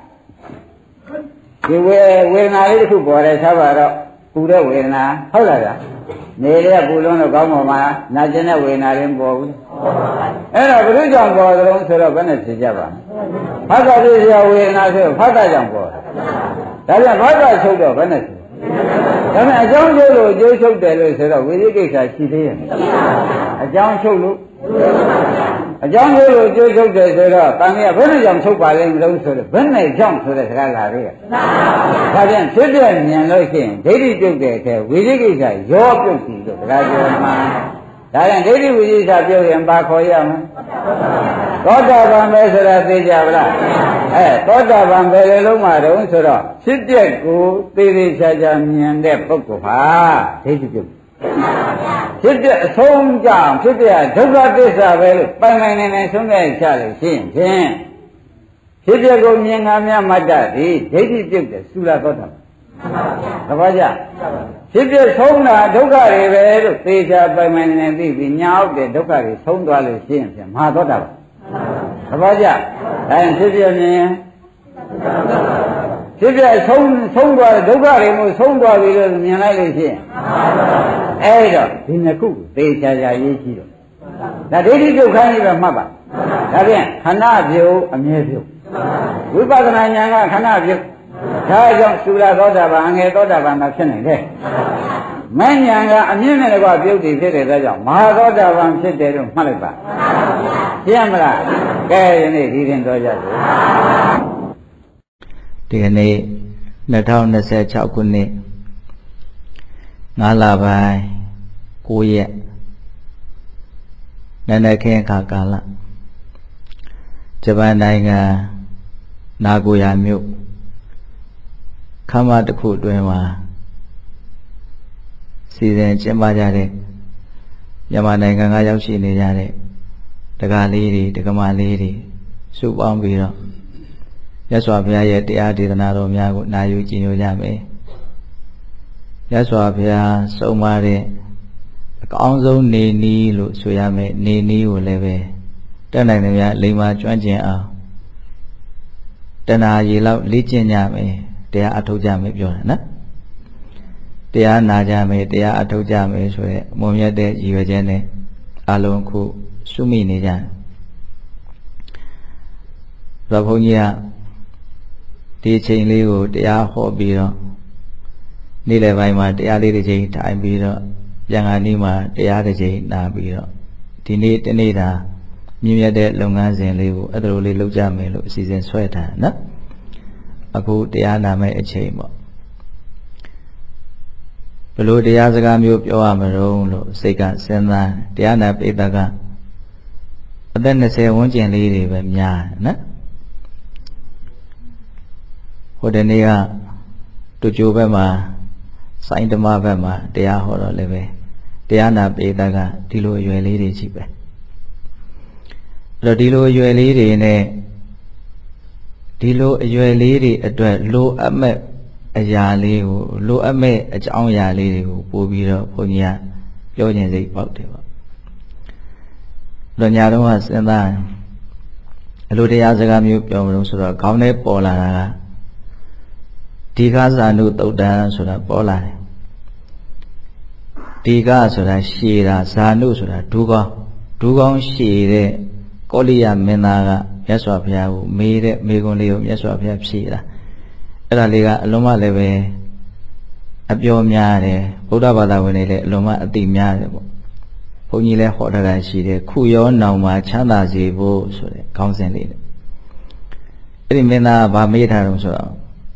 ဒီဝေဝေဒနာလေးတစ်ခုပေါ်တယ်ဆက်ပါတော့ပူတဲ့ဝေဒနာဟုတ်လားဗျာနေတဲ့ပူလုံးတော့ကောင်းပေါ်မှာနာကျင်တဲ့ဝေဒနာတွေမပေါ်ဘူးအဲ့တော့ဘုရုကြောင့်ပေါ်သလုံးဆိုတော့ဘယ်နဲ့ဖြေကြပါဖတ်တာပြည့်ရဝေဒနာဆိုဖတ်တာကြောင့်ပေါ်တယ်ဒါပြန်ဖတ်တာချုပ်တော့ဘယ်နဲ့ဖြေဒါပေမဲ့အကြောင်းကျိုးလို့အကျိုးချုပ်တယ်လို့ဆိုတော့ဝိသိကိစ္စရှိသေးရဲ့အကြောင်းချုပ်လို့အကြောင်းကျိုးလို့အကျိုးချုပ်တယ်ဆိုတော့တန်မြတ်ဘယ်နဲ့ကြောင့်ချုပ်ပါလဲမလို့ဆိုတော့ဘယ်နဲ့ကြောင့်ဆိုတဲ့စကားလာသေးရဲ့ဒါပြန်ဖြစ်ပြမြင်လို့ရှိရင်ဒိဋ္ဌိပြုတ်တဲ့အထဲဝိသိကိစ္စရောပြုတ်စီလို့စကားပြောမှာဒါပြန်ဒိဋ္ဌိဝိသိကိစ္စပြုတ်ရင်ပါခေါ်ရမယ်သောတာပန်ပဲဆိုတာသိကြပါလားအဲသောတာပန်ပဲလေလုံးမှာတုံးဆိုတော့ဖြစ်တဲ့ကိုသေသေးချာချာမြင်တဲ့ပုဂ္ဂိုလ်ဟာဒိဋ္ဌိပြုတ်ဖြစ်တဲ့အဆုံးကြောင့်ဖြစ်တဲ့ဒုက္ခသစ္စာပဲလို့ပိုင်ပိုင်နေနေဆုံးခဲ့ချလို့ရှိရင်ဖြင့်ဖြစ်တဲ့ကိုမြင်ငါများမှတ်တတ်သည်ဒိဋ္ဌိပြုတ်တဲ့သုလသောတာသဘောကျဖြစ်တဲ့ဆုံးတာဒုက္ခတွေပဲလို့သေချာပိုင်ပိုင်နေနေသိပြီးညာအောက်တဲ့ဒုက္ခတွေဆုံးသွားလို့ရှိရင်ဖြင့်မဟာသောတာပါသဘောကျဒါရင်ဖြစ်ပြမြင်ဖြစ်ပြဆုံးဆုံးသွားတဲ့ဒုက္ခတွေမျိုးဆုံးသွားပြီလို့မြင်လိုက်လို့ရှိရင်အဲ့တော့ဒီနှစ်ခုသေချာချာရေးကြည့်တော့ဒါဒိဋ္ဌိပြုတ်ခိုင်းပြီးတော့မှတ်ပါဒါဖြင့်ခဏပြုတ်အမြဲပြုတ်ဝိပဿနာဉာဏ်ကခဏပြုတ်ဒါကြောင့်သုလသောတာပန်အငယ်သောတာပန်မှာဖြစ်နေတယ်မဉ္ဇဏ်ကအမြင့်နဲ့ကွာပြုတ်တည်ဖြစ်တဲ့အတွက်ကြောင့်မဟာသောတာပန်ဖြစ်တယ်လို့မှတ်လိုက်ပါရှင်းမလားကဲယနေ့ဒီရင်တော်ကြတယ်ဒီကနေ့နှစ်ထောင်နှစ်ဆယ်ခြောက်ခုနှစ်ငါးလပိုင်းကိုးရက်နန္ဒခင်းခါကာလဂျပန်နိုင်ငံနာဂိုယာမြို့ခမ်းမတစ်ခုအတွင်းမှာစီစဉ်ကျင်းပကြတဲ့မြန်မာနိုင်ငံကရောက်ရှိနေကြတဲ့ဒကာလေးတွေဒကမလေးတွေစုပေါင်းပြီးတော့မြတ်စွာဘုရားရဲ့တရားဒေသနာတော်များကိုနာယူကြည်ညိုကြမယ်မြတ်စွာဘုရားဆုံးမတဲ့အကောင်းဆုံးနေနည်းလို့ဆိုရမယ်နေနည်းကိုလည်းပဲတက်နိုင်တယ်များလိမ္မာကျွမ်းကျင်အောင်တဏှာရေလောက်လေ့ကျင့်ကြမယ်တရားအထုတ်ကြမယ်ပြောတယ်နော်တရားနာကြမယ်တရားအထုတ်ကြမယ်ဆိုရဲအမွန်မြတ်တဲ့ရည်ရွယ်ချက်နဲ့အလုံးခုစုမိနေကြတယ်ဘုရားဘုန်းကြီးကဒီအချိန်လေးကိုတရားဟောပြီးတော့နေ့လယ်ပိုင်းမှာတရားလေးတစ်ချိန်ထိုင်ပြီးတော့ပြန်ခါနီးမှာတရားတစ်ချိန်နာပြီးတော့ဒီနေ့တနေ့တာမြင့်မြတ်တဲ့လုပ်ငန်းစဉ်လေးကိုအဲ့ဒါလိုလေးလုပ်ကြမယ်လို့အစီအစဉ်ဆွဲထားတယ်နော်အခုတရားနာမယ့်အချိန်ပေါ့ဘယ်လိုတရားစကားမျိုးပြောရမလို့လို့စိတ်ကစဉ်းစားတရားနာပိဋကကအသက်နှစ်ဆယ်ဝန်းကျင်လေးတွေပဲများနော်ဟိုတနေ့ကတူကျိုးဘက်မှာစိုင်းဓမ္မဘက်မှာတရားဟောတော့လည်းပဲတရားနာပိဋကဒီလိုအရွယ်လေးတွေရှိပဲအဲ့တော့ဒီလိုအရွယ်လေးတွေနဲ့ဒီလိုအရွယ်လေးတွေအတွက်လိုအပ်မဲ့အရာလေးကိုလိုအပ်မဲ့အကြောင်းအရာလေးတွေကိုပို့ပြီးတော့ဘုန်းကြီးကပြောခြင်းစိတ်ပေါက်တယ်ပေါ့တော့ညာတော့ကစဉ်းစားအလိုတရားစကားမျိုးပြောမလို့ဆိုတော့ခေါင်းထဲပေါ်လာတာကဒီကဇာနုသုတ်တံဆိုတာပေါ်လာတယ်ဒီကဆိုတာရှည်တာဇာနုဆိုတာဒူးကောင်းဒူးကောင်းရှည်တဲ့ကောလိယမင်းသားကမြတ်စွာဘုရားကိုမေးတဲ့မေးခွန်းလေးကိုမြတ်စွာဘုရားဖြေတာအဲ့ဒါလေးကအလုံးမလည်းပဲအပြောများတယ်ဗုဒ္ဓဘာသာဝင်တွေလည်းအလုံးမအသိများတယ်ပေါ့ဘုန်းကြီးလည်းဟောထားတာရှိတယ်ခုရောနောင်မှာချမ်းသာစေဖို့ဆိုတဲ့ခေါင်းစဉ်လေးနဲ့အဲ့ဒီမင်းသားကဗာမေးထားတယ်ဆိုတော့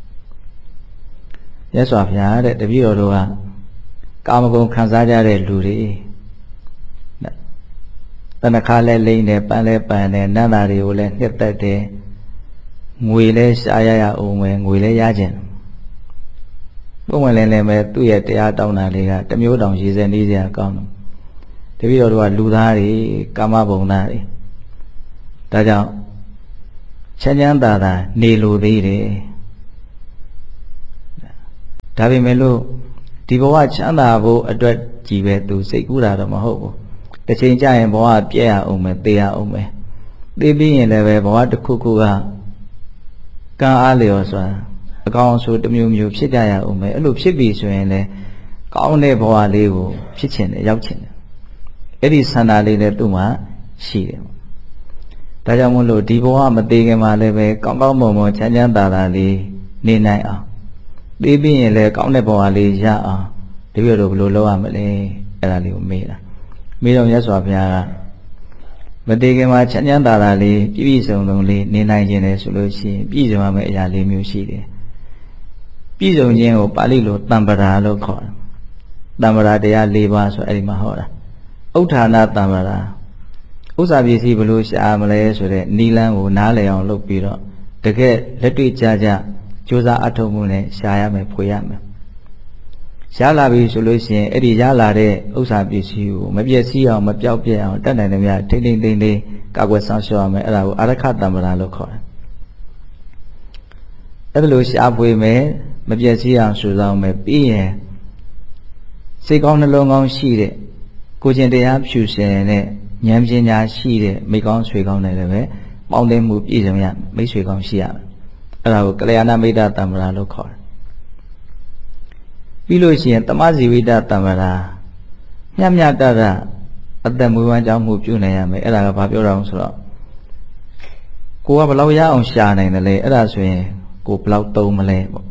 မြတ်စွာဘုရားတဲ့တပည့်တော်တို့ကကာမဂုဏ်ခံစားကြတဲ့လူတွေတဏှာလဲလိမ့်တယ်ပန်းလဲပန်းတယ်နန္တာတွေကိုလည်းနှစ်သက်တယ်ငွေလဲရှားရရအောင်ပဲငွေလဲရခြင်းပုံမှန်လည်းလည်းပဲသူ့ရဲ့တရားတောင်းတာလေးကတမျိုးတောင်ရည်စဲနေစရာကောင်းတယ်တပည့်တော်တို့ကလူသားတွေကာမဘုံသားတွေဒါကြောင့်ချမ်းချမ်းသာသာနေလိုသေးတယ်ဒါပေမဲ့လို့ဒီဘဝချမ်းသာဖို့အတွက်ကြီးပဲသူစိတ်ကူးတာတော့မဟုတ်ဘူးတစ်ချိန်ကျရင်ဘဝပြည့်ရအောင်မယ်သေရအောင်မယ်သိပြီးရင်လည်းပဲဘဝတစ်ခုခုကကံအားလျော်စွာအကောင်ဆိုတစ်မျိုးမျိုးဖြစ်ကြရအောင်မယ်အဲ့လိုဖြစ်ပြီဆိုရင်လည်းကောင်းတဲ့ဘဝလေးကိုဖြစ်ချင်တယ်ရောက်ချင်တယ်အဲ့ဒီဆန္ဒလေးလည်းသူ့မှာရှိတယ်ဒါကြောင့်မို့လို့ဒီဘဝမသေးခင်မှာလည်းပဲကောင်းကောင်းမွန်မွန်ချမ်းချမ်းသာသာလေးနေနိုင်အောင်သိပြီးရင်လည်းကောင်းတဲ့ဘဝလေးရအောင်ဒီလိုလိုဘယ်လိုလုပ်ရမလဲအဲ့ဒါလေးကိုမေးတာမေးတော့မြတ်စွာဘုရားကမသေးခင်မှာချမ်းချမ်းသာသာလေးပြည့်ပြည့်စုံစုံလေးနေနိုင်ခြင်းလေဆိုလို့ရှိရင်ပြည့်စုံရမယ့်အရာလေးမျိုးရှိတယ်ပြည့်စုံခြင်းကိုပါဠိလိုတမ္ပရာလို့ခေါ်တယ်တမ္ပရာတရား၄ပါးဆိုအဲ့ဒီမှာဟောတာဥဋ္ဌာဏတမ္ပရာဥစ္စာပစ္စည်းဘယ်လိုရှာမလဲဆိုတဲ့နိလန်းကိုနားလည်အောင်လုပ်ပြီးတော့တကယ်လက်တွေ့ကြကြကြိုးစားအထောက်မှုနဲ့ရှာရမယ်ဖွေရမယ်ရလာပြီဆိုလို့ရှိရင်အဲ့ဒီရလာတဲ့ဥစ္စာပစ္စည်းကိုမပြည့်စည်အောင်မပြောက်ပြက်အောင်တတ်နိုင်တယ်များထိမ့်ထိမ့်သိမ့်သိမ့်ကာကွယ်ဆောင်ရှောက်ရမယ်အဲ့ဒါကိုအာရခတမ္ပရာလို့ခေါ်တယ်အဲ့ဒါလိုရှာဖွေမယ်မပြည့်စည်အောင်စုဆောင်မယ်ပြီးရင်စိတ်ကောင်းနှလုံးကောင်းရှိတဲ့ကိုကျင်တရားဖြူစင်တဲ့ဉာဏ်ပညာရှိတဲ့မိကောင်းဆွေကောင်းတွေလည်းပဲပေါင်းသိမှုပြည့်စုံရမိတ်ဆွေကောင်းရှိရမယ်အဲ့ဒါကိုကလျာဏမိတ်တတမ္ပရာလို့ခေါ်တယ်ပြီးလို့ရှိရင်တမဇီဝိတတမ္ပရာမြတ်မြတ်တတအသက်မွေးဝမ်းကြောင်းမှုပြုနိုင်ရမယ်အဲ့ဒါကဘာပြောတာလဲဆိုတော့ကိုကဘယ်လောက်ရအောင်ရှာနိုင်တယ်လဲအဲ့ဒါဆိုရင်ကိုဘယ်လောက်သုံးမလဲပေါ့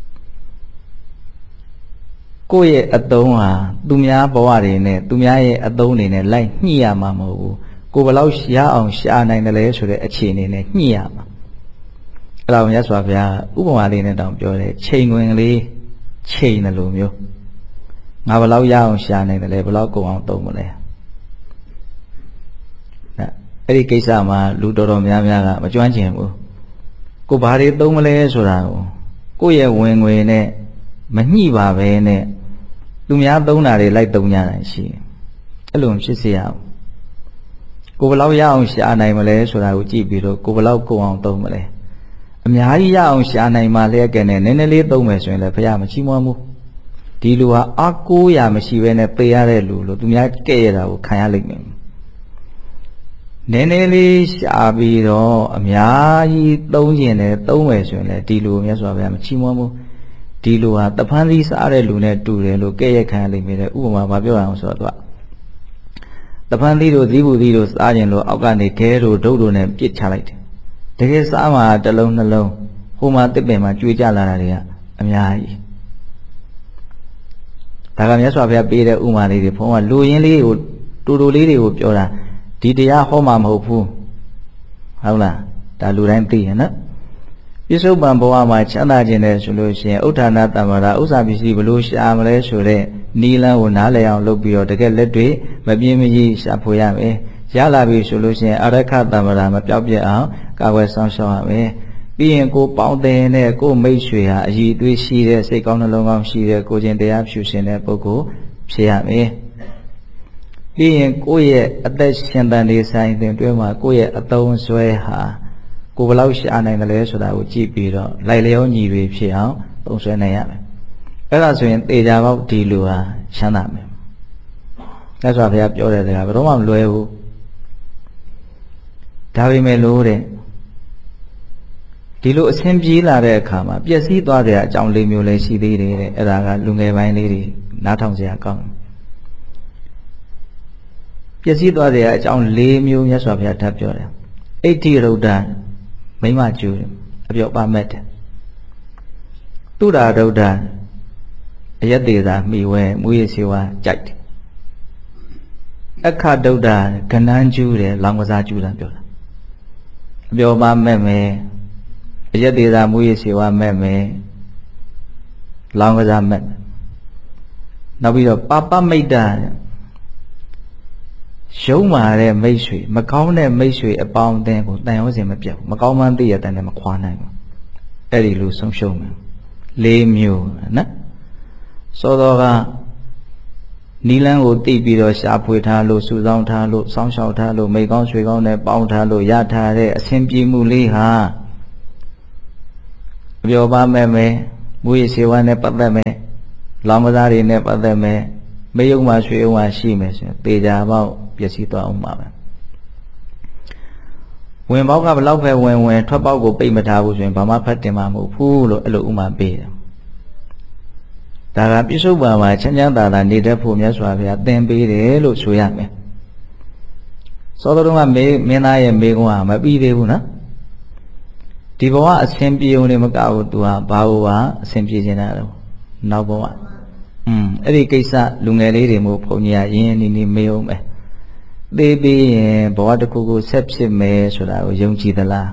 ကိုယ့်ရဲ့အသုံးဟာသူများဘဝတွေနဲ့သူများရဲ့အသုံးတွေနဲ့လိုက်ညှိရမှာမဟုတ်ဘူးကိုဘယ်လောက်ရအောင်ရှာနိုင်တယ်လဲဆိုတဲ့အခြေအနေနဲ့ညှိရမှာအဲ့ဒါကိုမြတ်စွာဘုရားဥပမာလေးနဲ့တောင်ပြောတယ်ချိန်ဝင်လေးချိန်တယ်လို့မျိုးငါဘယ်လောက်ရအောင်ရှာနိုင်တယ်လဲဘယ်လောက်ကုန်အောင်သုံးမလဲအဲ့ဒီကိစ္စမှာလူတော်တော်များများကမကျွမ်းကျင်ဘူးကိုဘာတွေသုံးမလဲဆိုတာကိုကိုယ့်ရဲ့ဝင်ငွေနဲ့မညှိပါပဲနဲ့သူများသုံးတာတွေလိုက်သုံးကြတာရှိတယ်အဲ့လိုဖြစ်စေရအောင်ကိုဘယ်လောက်ရအောင်ရှာနိုင်မလဲဆိုတာကိုကြည့်ပြီးတော့ကိုဘယ်လောက်ကုန်အောင်သုံးမလဲအများကြီးရအောင်ရှာနိုင်မှလျက်ကဲနဲ့နည်းနည်းလေးသုံးမယ်ဆိုရင်လည်းဘုရားမချီးမွမ်းဘူးဒီလူဟာအကိုးရမရှိဘဲနဲ့ပေးရတဲ့လူလို့သူများကဲ့ရတာကိုခံရလိမ့်မယ်နည်းနည်းလေးရှာပြီးတော့အများကြီးသုံးကျင်တယ်သုံးမယ်ဆိုရင်လည်းဒီလူမြတ်စွာဘုရားမချီးမွမ်းဘူးဒီလူဟာတဖန်သီးစားတဲ့လူနဲ့တူတယ်လို့ကဲ့ရဲ့ခံရလိမ့်မယ်တဲ့ဥပမာဘာပြောရအောင်ဆိုတော့တဖန်သီးတို့သီးဘူးသီးတို့စားခြင်းလို့အောက်ကနေခဲတို့ဒုတ်တို့နဲ့ပြစ်ချလိုက်တယ်တကယ်စားမှာတစ်လုံးနှလုံးဟိုမှာတစ်ပင်မှာကျွေးကြလာတာတွေကအများကြီးဒါကမြတ်စွာဘုရားပေးတဲ့ဥမာလေးတွေဘုန်းကလူရင်းလေးကိုတူတူလေးတွေကိုပြောတာဒီတရားဟောမှာမဟုတ်ဘူးဟုတ်လားဒါလူတိုင်းသိရနော်ပြစ္ဆုတ်ပံဘဝမှာချမ်းသာခြင်းနဲ့ဆိုလို့ရှိရင်ဥဋ္ဌာဏတမ္ပရာဥစ္စာပစ္စည်းဘလို့ရှာမလဲဆိုတဲ့နီလန်းကိုနားလည်အောင်လုပ်ပြီးတော့တကယ်လက်တွေ့မပြင်းမကြီးရှာဖွေရမယ်ရလာပြီဆိုလို့ရှိရင်အာရခတမ္ပရာမပြောက်ပြက်အောင်ကာကွယ်ဆောင်ရှောက်ရမယ်ပြီးရင်ကိုပေါင်းတဲ့နဲ့ကိုမိတ်ဆွေဟာအည်သွေးရှိတဲ့စိတ်ကောင်းနှလုံးကောင်းရှိတဲ့ကိုချင်းတရားဖြူရှင်တဲ့ပုဂ္ဂိုလ်ဖြစ်ရမယ်ပြီးရင်ကိုယ့်ရဲ့အသက်ရှင်တန်နေဆိုင်တဲ့တွဲမှာကိုယ့်ရဲ့အသုံးဆွဲဟာကိုဘယ်လောက်ရှာနိုင်တယ်လဲဆိုတာကိုကြည့်ပြီးတော့လိုက်လျောညီတွေဖြစ်အောင်သုံးဆွဲနိုင်ရမယ်အဲ့ဒါဆိုရင်တေချာပေါက်ဒီလူဟာချမ်းသာမယ်မြတ်စွာဘုရားပြောတဲ့စကားဘယ်တော့မှမလွဲဘူးဒါပေမဲ့လို့တဲ့ဒီလိုအဆင်ပြေးလာတဲ့အခါမှာပျက်စီးသွားတဲ့အကြောင်းလေးမျိုးလည်းရှိသေးတယ်တဲ့အဲ့ဒါကလူငယ်ပိုင်းလေးတွေနားထောင်စရာကောင်းပျက်စီးသွားတဲ့အကြောင်း၄မျိုးမြတ်စွာဘုရားထပ်ပြောတယ်အဋ္ဌိရုဒ္ဓမိမကျူတယ်အပြောပါမဲ့တယ်တုဒ္ဓရုဒ္ဓအယက်သေးသာမိဝဲမူရစီဝါကြိုက်တယ်အခဒုဒ္ဓကဏ္ဍကျူတယ်လောင်ကစားကျူတယ်ပြောတာအပြောပါမဲ့မယ်အယက်သေးသာမူရစီဝါမဲ့မယ်လောင်ကစားမဲ့နောက်ပြီးတော့ပါပမိတ်တရုံးမာတဲ့မိတ်ဆွေမကောင်းတဲ့မိတ်ဆွေအပေါင်းအသင်းကိုတန်ရုံးစင်မပြတ်ဘူးမကောင်းမှန်းသိရတဲ့နဲ့မခွာနိုင်ဘူးအဲ့ဒီလိုဆုံးရှုံးမယ်လေးမျိုးနော်စောတော်ကနီလန်းကိုတိပြီးတော့ရှာဖွေထားလို့စုဆောင်းထားလို့စောင့်ရှောက်ထားလို့မိကောင်းရွှေကောင်းနဲ့ပေါင်းထားလို့ရထားတဲ့အစဉ်ပြေမှုလေးဟာအပြောပါမဲ့မယ်မူရစေဝါနဲ့ပတ်သက်မယ်လောင်ကစားတွေနဲ့ပတ်သက်မယ်မေယုံမှာရွှေယုံမှာရှိမယ်ဆိုရင်ပေကြပေါက်ပျက်စီးသွားအောင်ပါပဲဝင်ပေါက်ကဘလောက်ပဲဝင်ဝင်ထွက်ပေါက်ကိုပိတ်မထားဘူးဆိုရင်ဘာမှဖတ်တင်မှာမဟုတ်ဘူးလို့အဲ့လိုဥမာပေးတယ်ဒါကပြစ္ဆုတ်ပါမှာချမ်းချမ်းသာသာနေတတ်ဖို့မြတ်စွာဘုရားသင်ပေးတယ်လို့ဆိုရမယ်စောတော်ကမေမင်းသားရဲ့မေကွန်းဟာမပြီးသေးဘူးနော်ဒီဘဝအစဉ်ပြေုံနေမကဘူးသူဟာဘာဘဝအစဉ်ပြေနေတာတော့နောက်ဘဝอืมအဲ့ဒီကိစ္စလူငယ်လေးတွေမို့ဘုန်းကြီးကရင်းနေနေမေးအောင်ပဲသေပြီးရင်ဘဝတစ်ခုခုဆက်ဖြစ်မယ်ဆိုတာကိုယုံကြည်သလား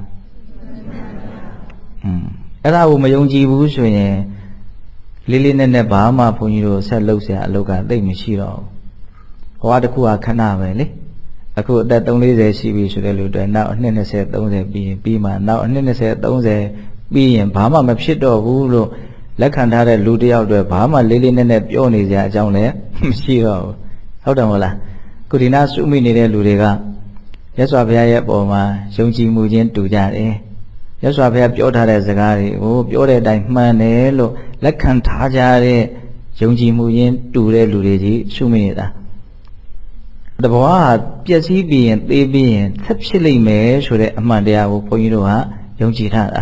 อืมအဲ့ဒါကိုမယုံကြည်ဘူးဆိုရင်လေးလေးနက်နက်ဘာမှဘုန်းကြီးတို့ဆက်လုပ်เสียအလုပ်ကသိမရှိတော့ဘူးဘဝတစ်ခုကခဏပဲလေအခုအသက်သုံးလေးရှိပြီဆိုတဲ့လူတွေနောက်အနှစ်၂၀ ၃၀ပြီးရင်ပြီးမှနောက်အနှစ်၂၀ ၃၀ပြီးရင်ဘာမှမဖြစ်တော့ဘူးလို့လက်ခံထားတဲ့လူတယောက်တွေဘာမှလေးလေးနက်နက်ပြောနေကြအကြောင်းလည်းမရှိတော့ဘူးဟုတ်တယ်မဟုတ်လားခုဒီနာစုမိနေတဲ့လူတွေကရသော်ဘုရားရဲ့ပုံမှာယုံကြည်မှုချင်းတူကြတယ်ရသော်ဘုရားပြောထားတဲ့စကားတွေကိုပြောတဲ့အတိုင်းမှန်တယ်လို့လက်ခံထားကြတဲ့ယုံကြည်မှုချင်းတူတဲ့လူတွေကြီးစုမိနေတာတဘောဟာပျက်စီးပြီးရင်သေပြီးရင်ဆက်ဖြစ်လိမ့်မယ်ဆိုတဲ့အမှန်တရားကိုဘုန်းကြီးတို့ကယုံကြည်ထားတာ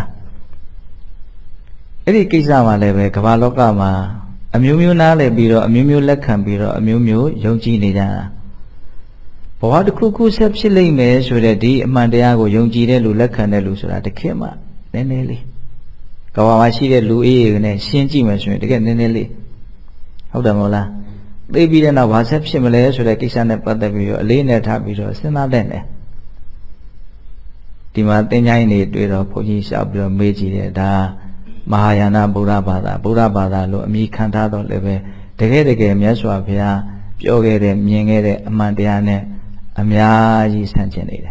အဲ့ဒီကိစ္စမှာလည်းပဲကမ္ဘာလောကမှာအမျိုးမျိုးနားလည်ပြီးတော့အမျိုးမျိုးလက်ခံပြီးတော့အမျိုးမျိုးယုံကြည်နေကြတာဘဝတစ်ခုခုဆက်ဖြစ်လိမ့်မယ်ဆိုတဲ့ဒီအမှန်တရားကိုယုံကြည်တဲ့လူလက်ခံတဲ့လူဆိုတာတခေတ်မှနည်းနည်းလေးကမ္ဘာမှာရှိတဲ့လူအေးတွေနဲ့ရှင်းကြည့်မယ်ဆိုရင်တကယ်နည်းနည်းလေးဟုတ်တယ်မဟုတ်လားသိပြီးတဲ့နောက်ဘာဆက်ဖြစ်မလဲဆိုတဲ့ကိစ္စနဲ့ပတ်သက်ပြီးတော့အလေးနဲ့ထားပြီးတော့စဉ်းစားတဲ့နဲ့ဒီမှာသင်္ချိုင်းနေတွေ့တော့ဘုန်းကြီးရှောက်ပြီးတော့မေးကြည့်တယ်ဒါမဟာယာနဗုဒ္ဓဘာသာဗုဒ္ဓဘာသာလို့အမည်ခံထားတော့လည်းပဲတကယ်တကယ်မြတ်စွာဘုရားပြောခဲ့တဲ့မြင်ခဲ့တဲ့အမှန်တရားနဲ့အများကြီးဆန့်ကျင်နေတယ်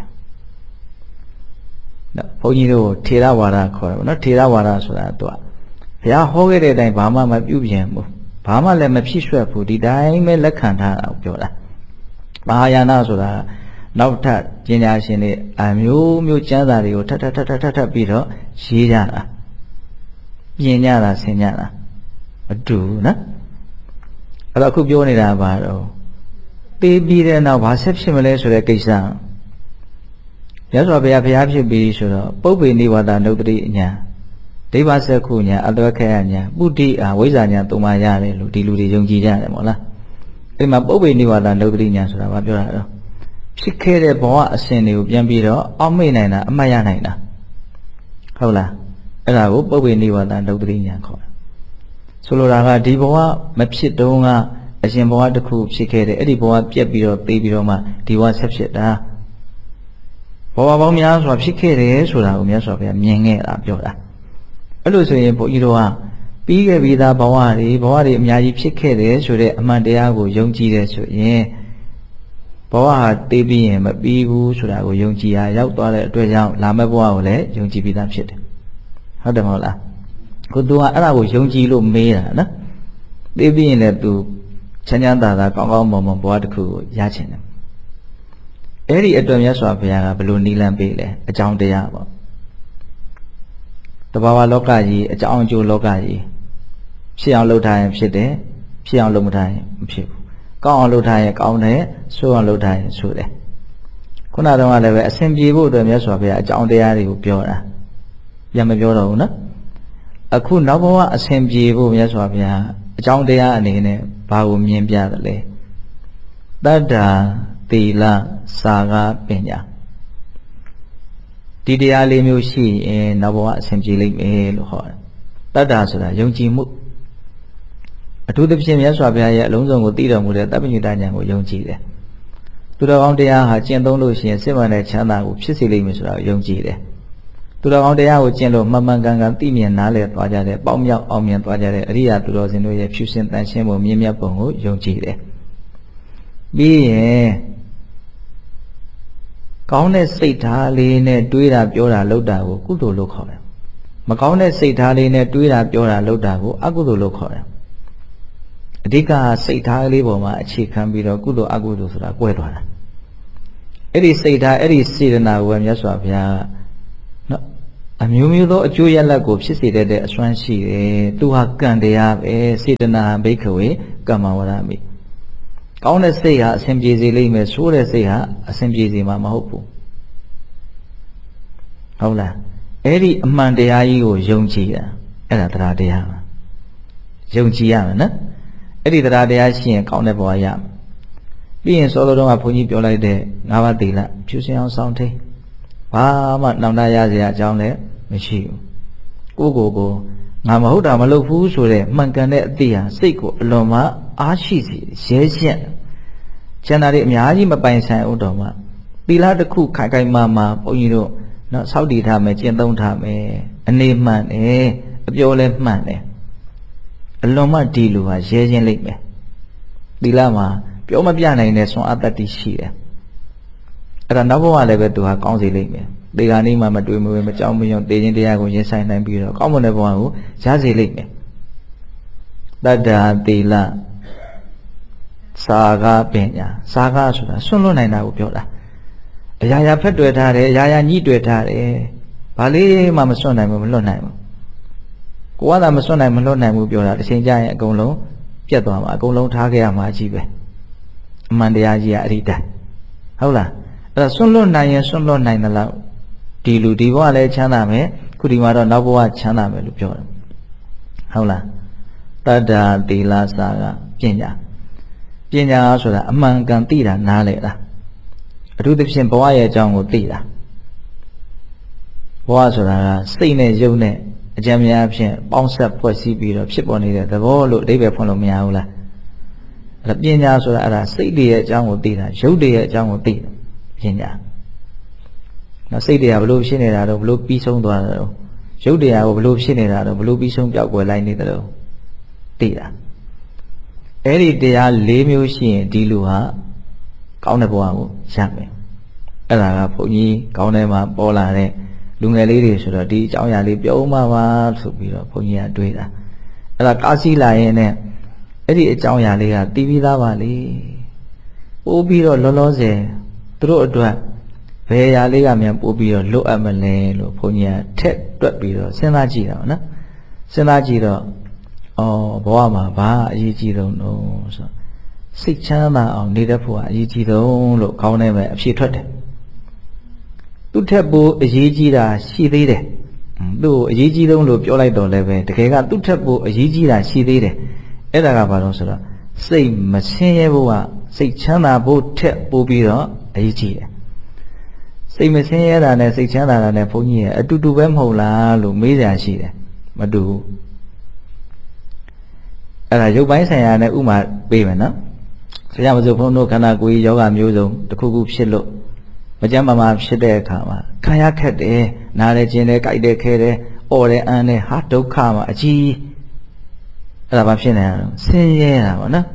နော်ဘုန်းကြီးတို့ထေရဝါဒခေါ်တယ်နော်ထေရဝါဒဆိုတာသူကဘုရားဟောခဲ့တဲ့အတိုင်းဘာမှမပြုပြင်ဘူးဘာမှလည်းမဖြစ်ရွှက်ဘူးဒီတိုင်းပဲလက်ခံထားတာပြောတာမဟာယာနဆိုတာနောက်ထပ်ပညာရှင်တွေအမျိုးမျိုးကျမ်းစာတွေကိုထပ်ထပ်ထပ်ထပ်ထပ်ပြီးတော့ရေးကြတာပြင်ကြတာဆင်ကြတာမတူနော်အဲ့တော့အခုပြောနေတာဘာတော့သေပြီးတဲ့နောက်ဘာဆက်ဖြစ်မလဲဆိုတဲ့ကိစ္စရသော်ဘုရားဘုရားဖြစ်ပြီးဆိုတော့ပုပ္ပေနိဝါဒနုတ္တိအညာဒိဗ္ဗစက္ခုညာအတဝခေယညာပုဒ္ဓိအာဝိဇ္ဇာညာသုံးပါးရတယ်လို့ဒီလူတွေယုံကြည်ကြတယ်မို့လားအဲ့မှာပုပ္ပေနိဝါဒနုတ္တိညာဆိုတာဘာပြောတာတော့ဖြစ်ခဲ့တဲ့ဘဝအစဉ်တွေကိုပြန်ပြီးတော့အောက်မေ့နိုင်တာအမှတ်ရနိုင်တာဟုတ်လားအဲ့ဒါကိုပုပ္ပေနိဝါဒနုတ္တိညာခေါ်တယ်ဆိုလိုတာကဒီဘဝမဖြစ်တုန်းကအရှင်ဘဝတစ်ခုဖြစ်ခဲ့တယ်အဲ့ဒီဘဝပြက်ပြီးတော့သိပြီးတော့မှဒီဘဝဆက်ဖြစ်တာဘဝပေါင်းများစွာဖြစ်ခဲ့တယ်ဆိုတာကိုမြတ်စွာဘုရားမြင်ခဲ့တာပြောတာအဲ့လိုဆိုရင်ဘုန်းကြီးတို့ကပြီးခဲ့ပြီးသားဘဝတွေဘဝတွေအများကြီးဖြစ်ခဲ့တယ်ဆိုတဲ့အမှန်တရားကိုယုံကြည်တယ်ဆိုရင်ဘဝဟာသိပြီးရင်မပြီးဘူးဆိုတာကိုယုံကြည်ရရောက်သွားတဲ့အတွက်ကြောင့်လာမယ့်ဘဝကိုလည်းယုံကြည်ပြီးသားဖြစ်တယ်ဟုတ်တယ်မဟုတ်လားကိုသူကအဲ့ဒါကိုယုံကြည်လို့မေးတာနော်သိပြီးရင်လည်းသူချမ်းချမ်းသာသာကောင်းကောင်းမွန်မွန်ဘဝတစ်ခုကိုရချင်တယ်အဲ့ဒီအတွက်မြတ်စွာဘုရားကဘယ်လိုနိလန်းပေးလဲအကြောင်းတရားပေါ့တဘာဝလောကကြီးအကြောင်းအကျိုးလောကကြီးဖြစ်အောင်လုပ်ထားရင်ဖြစ်တယ်ဖြစ်အောင်လုပ်မထားရင်မဖြစ်ဘူးကောင်းအောင်လုပ်ထားရင်ကောင်းတယ်ဆိုးအောင်လုပ်ထားရင်ဆိုးတယ်ခုနကတော့လည်းပဲအစဉ်ပြေဖို့အတွက်မြတ်စွာဘုရားအကြောင်းတရားတွေကိုပြောတာပြန်မပြောတော့ဘူးနော်အခုနောက်ဘဝအစဉ်ပြေဖို့မြတ်စွာဘုရားအကြောင်းတရားအနေနဲ့ဘာကိုမြင်ပြတယ်လဲတတ္တာသီလစာကပညာဒီတရားလေးမျိုးရှိရင်နောက်ဘဝအစဉ်ပြေလိမ့်မယ်လို့ဟောတယ်တတ္တာဆိုတာယုံကြည်မှုအထူးသဖြင့်မြတ်စွာဘုရားရဲ့အလုံးစုံကိုသိတော်မူတဲ့တပ္ပညုတဉာဏ်ကိုယုံကြည်တယ်သူတော်ကောင်းတရားဟာကျင့်သုံးလို့ရှိရင်စစ်မှန်တဲ့ချမ်းသာကိုဖြစ်စေလိမ့်မယ်ဆိုတာကိုယုံကြည်တယ်သူတော်ကောင်းတရားကိုကျင့်လို့မှန်မှန်ကန်ကန်သိမြင်နားလည်သွားကြတဲ့ပေါင်းမြောက်အောင်မြင်သွားကြတဲ့အရိယာသူတော်စင်တို့ရဲ့ဖြူစင်တန်ရှင်းမှုမြင့်မြတ်ပုံကိုယုံကြည်တယ်ပြီးရင်ကောင်းတဲ့စိတ်ထားလေးနဲ့တွေးတာပြောတာလုပ်တာကိုကုသိုလ်လို့ခေါ်တယ်မကောင်းတဲ့စိတ်ထားလေးနဲ့တွေးတာပြောတာလုပ်တာကိုအကုသိုလ်လို့ခေါ်တယ်အဓိကစိတ်ထားလေးပေါ်မှာအခြေခံပြီးတော့ကုသိုလ်အကုသိုလ်ဆိုတာကွဲသွားတာအဲ့ဒီစိတ်ထားအဲ့ဒီစေတနာကိုမြတ်စွာဘုရားနော်အမျိုးမျိုးသောအကျိုးရလဒ်ကိုဖြစ်စေတဲ့အစွမ်းရှိတယ်သူဟာကံတရားပဲစေတနာဘိက္ခဝေကမ္မဝရမိကောင်းတဲ့စိတ်ဟာအစဉ်ပြေစေလိမ့်မယ်ဆိုးတဲ့စိတ်ဟာအစဉ်ပြေစေမှာမဟုတ်ဘူးဟုတ်လားအဲ့ဒီအမှန်တရားကြီးကိုယုံကြည်တာအဲ့ဒါတရားတရားပါယုံကြည်ရမယ်နော်အဲ့ဒီတရားတရားရှိရင်ကောင်းတဲ့ဘဝရမယ်ပြီးရင်စောစောတုန်းကဘုန်းကြီးပြောလိုက်တဲ့ငါးပါးသီလဖြူစင်အောင်ဆောင်ထိန်ဘာမှနောင်တရစရာအကြောင်းလည်းမရှိဘူးကိုကိုကိုငါမဟုတ်တာမလုပ်ဘူးဆိုတဲ့မှန်ကန်တဲ့အသိဟာစိတ်ကိုအလွန်မှအားရှိစေရဲရက်ကျန်တာတွေအများကြီးမပိုင်ဆိုင်အောင်တော့မှသီလတစ်ခုခိုင်ခိုင်မာမာဘုန်းကြီးတို့နော်စောင့်တည်ထားမယ်ကျင့်သုံးထားမယ်အနေမှန်တယ်အပြောလဲမှန်တယ်အလွန်မှဒီလူဟာရဲချင်းလိမ့်မယ်သီလမှာပြောမပြနိုင်တဲ့ဆွမ်းအတ္တိရှိတယ်အဲ့ဒါနောက်ဘဝလည်းပဲသူဟာကောင်းစေလိမ့်မယ်ဒီကနေ့မှမတွေ့မဝေမကြောက်မရွံတေခြင်းတရားကိုရင်ဆိုင်နိုင်ပြီးတော့ကောင်းမွန်တဲ့ဘဝကိုရစေလိမ့်မယ်တတ္တာသီလစာကပညာစာကဆိုတာဆွန့်လွတ်နိုင်တာကိုပြောတာအရာရာဖက်တွေ့ထားတယ်အရာရာညှိတွေ့ထားတယ်ဘာလေးမှမဆွန့်နိုင်ဘူးမလွတ်နိုင်ဘူးကိုကသာမဆွန့်နိုင်မလွတ်နိုင်ဘူးပြောတာတစ်ချိန်ကျရင်အကုန်လုံးပြတ်သွားမှာအကုန်လုံးထားခဲ့ရမှာကြီးပဲအမှန်တရားကြီးကအဲ့ဒီတိုင်းဟုတ်လားအဲ့ဒါဆွန့်လွတ်နိုင်ရင်ဆွန့်လွတ်နိုင်တယ်လို့ဒီလူဒီဘဝလည်းချမ်းသာမယ်ခုဒီမှာတော့နောက်ဘဝချမ်းသာမယ်လို့ပြောတယ်ဟုတ်လားတတ္တာသီလစာကပညာပညာဆိုတာအမှန်ကန်သိတာနားလည်တာအထူးသဖြင့်ဘဝရဲ့အကြောင်းကိုသိတာဘဝဆိုတာကစိတ်နဲ့ယုတ်နဲ့အကြံဉာဏ်အဖြစ်ပေါင်းဆက်ဖွဲ့စည်းပြီးတော့ဖြစ်ပေါ်နေတဲ့သဘောလို့အဓိပ္ပာယ်ဖွင့်လို့မရဘူးလားအဲ့ဒါပညာဆိုတာအဲ့ဒါစိတ်တွေရဲ့အကြောင်းကိုသိတာယုတ်တွေရဲ့အကြောင်းကိုသိတာပညာနော်စိတ်တွေကဘလို့ဖြစ်နေတာတော့ဘလို့ပြီးဆုံးသွားတာတော့ယုတ်တရားကိုဘလို့ဖြစ်နေတာတော့ဘလို့ပြီးဆုံးပြောက်ကွယ်လိုက်နေတယ်တော့သိတာအဲ့ဒီတရား၄မျိုးရှိရင်ဒီလူဟာကောင်းတဲ့ဘဝကိုရမယ်အဲ့ဒါကဘုန်းကြီးကောင်းတဲ့မှာပေါ်လာတဲ့လူငယ်လေးတွေဆိုတော့ဒီအကြောင်းအရာလေးပြောမှပါဆိုပြီးတော့ဘုန်းကြီးကတွေးတာအဲ့ဒါကားစီးလာရင်နဲ့အဲ့ဒီအကြောင်းအရာလေးကတီးပြီးသားပါလေပို့ပြီးတော့လောလောဆယ်သူတို့အတွက်ဘယ်အရာလေးကမြန်ပို့ပြီးတော့လွတ်အပ်မလဲလို့ဘုန်းကြီးကထက်တွက်ပြီးတော့စဉ်းစားကြည့်တာပေါ့နော်စဉ်းစားကြည့်တော့အော်ဘဝမှာဘာအရေးကြီးတုံးလို့ဆိုစိတ်ချမ်းသာအောင်နေတဲ့ဖို့ကအရေးကြီးတုံးလို့ခေါင်းထဲမှာအဖြေထွက်တယ်သူထက်ပိုအရေးကြီးတာရှိသေးတယ်သူ့အရေးကြီးတုံးလို့ပြောလိုက်တော့လည်းပဲတကယ်ကသူ့ထက်ပိုအရေးကြီးတာရှိသေးတယ်အဲ့ဒါကဘာလို့ဆိုတော့စိတ်မဆင်းရဲဖို့ကစိတ်ချမ်းသာဖို့ထက်ပိုပြီးတော့အရေးကြီးတယ်စိတ်မဆင်းရဲတာနဲ့စိတ်ချမ်းသာတာနဲ့ဘုန်းကြီးရဲ့အတူတူပဲမဟုတ်လားလို့မေးကြရှိတယ်မတူဘူးအဲ့ဒါရုပ်ပိုင်းဆိုင်ရာနဲ့ဥမာပေးမယ်နော်ဆရာမစို့ဘုန်းတို့ခန္ဓာကိုယ်ယောဂမျိုးစုံတစ်ခုခုဖြစ်လို့မကြမ်းမမာဖြစ်တဲ့အခါမှာခံရခက်တယ်နားလည်းကျင်တယ်ကြိုက်တယ်ခဲတယ်အော်တယ်အန်းတယ်ဟာဒုက္ခမှာအကြီးအဲ့ဒါဘာဖြစ်နေရလဲဆင်းရဲတာပေါ့နော်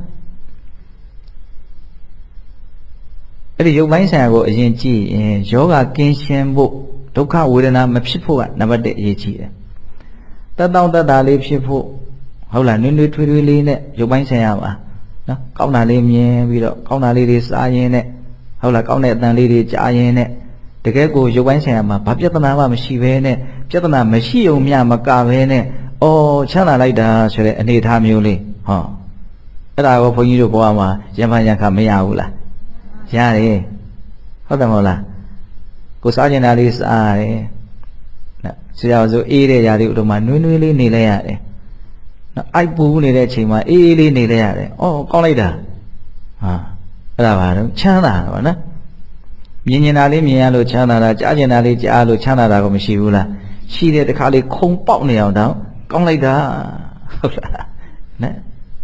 အဲ့ဒီရုပ်ပိုင်းဆိုင်ရာကိုအရင်ကြည့်ရင်ယောဂကင်းရှင်းဖို့ဒုက္ခဝေဒနာမဖြစ်ဖို့ကနံပါတ်၁အရေးကြီးတယ်တတ်တောင့်တတ်တာလေးဖြစ်ဖို့ဟုတ်လားနွေးနွေးထွေးထွေးလေးနဲ့ရုပ်ပိုင်းဆိုင်ရာပါနော်ကောင်းတာလေးမြင်ပြီးတော့ကောင်းတာလေးတွေစားရင်းနဲ့ဟုတ်လားကောင်းတဲ့အတန်လေးတွေကြားရင်းနဲ့တကယ်ကိုရုပ်ပိုင်းဆိုင်ရာမှာဘာပြဿနာမှမရှိဘဲနဲ့ပြဿနာမရှိုံမျှမကဘဲနဲ့အော်ချမ်းသာလိုက်တာဆိုတဲ့အနေအထားမျိုးလေးဟောအဲ့ဒါကိုဘုန်းကြီးတို့ဘဝမှာရံဖန်ရံခါမရဘူးလားရတယ်ဟုတ်တယ်မဟုတ်လားကိုစားကျင်တာလေးစားရတယ်နော်ဆရာဆိုအေးတဲ့ຢာလေးဥဒ္ဓမှာနွေးနွေးလေးနေလဲရတယ်နော်အိုက်ပူနေတဲ့အချိန်မှာအေးအေးလေးနေလဲရတယ်အော်ကောင်းလိုက်တာဟာအဲ့ဒါပါတော့ချမ်းသာတော့နော်မြင်ကျင်တာလေးမြင်ရလို့ချမ်းသာတာကြားကျင်တာလေးကြားလို့ချမ်းသာတာကိုမရှိဘူးလားရှိတဲ့တခါလေးခုံပေါက်နေအောင်တော့ကောင်းလိုက်တာဟုတ်လားနဲ့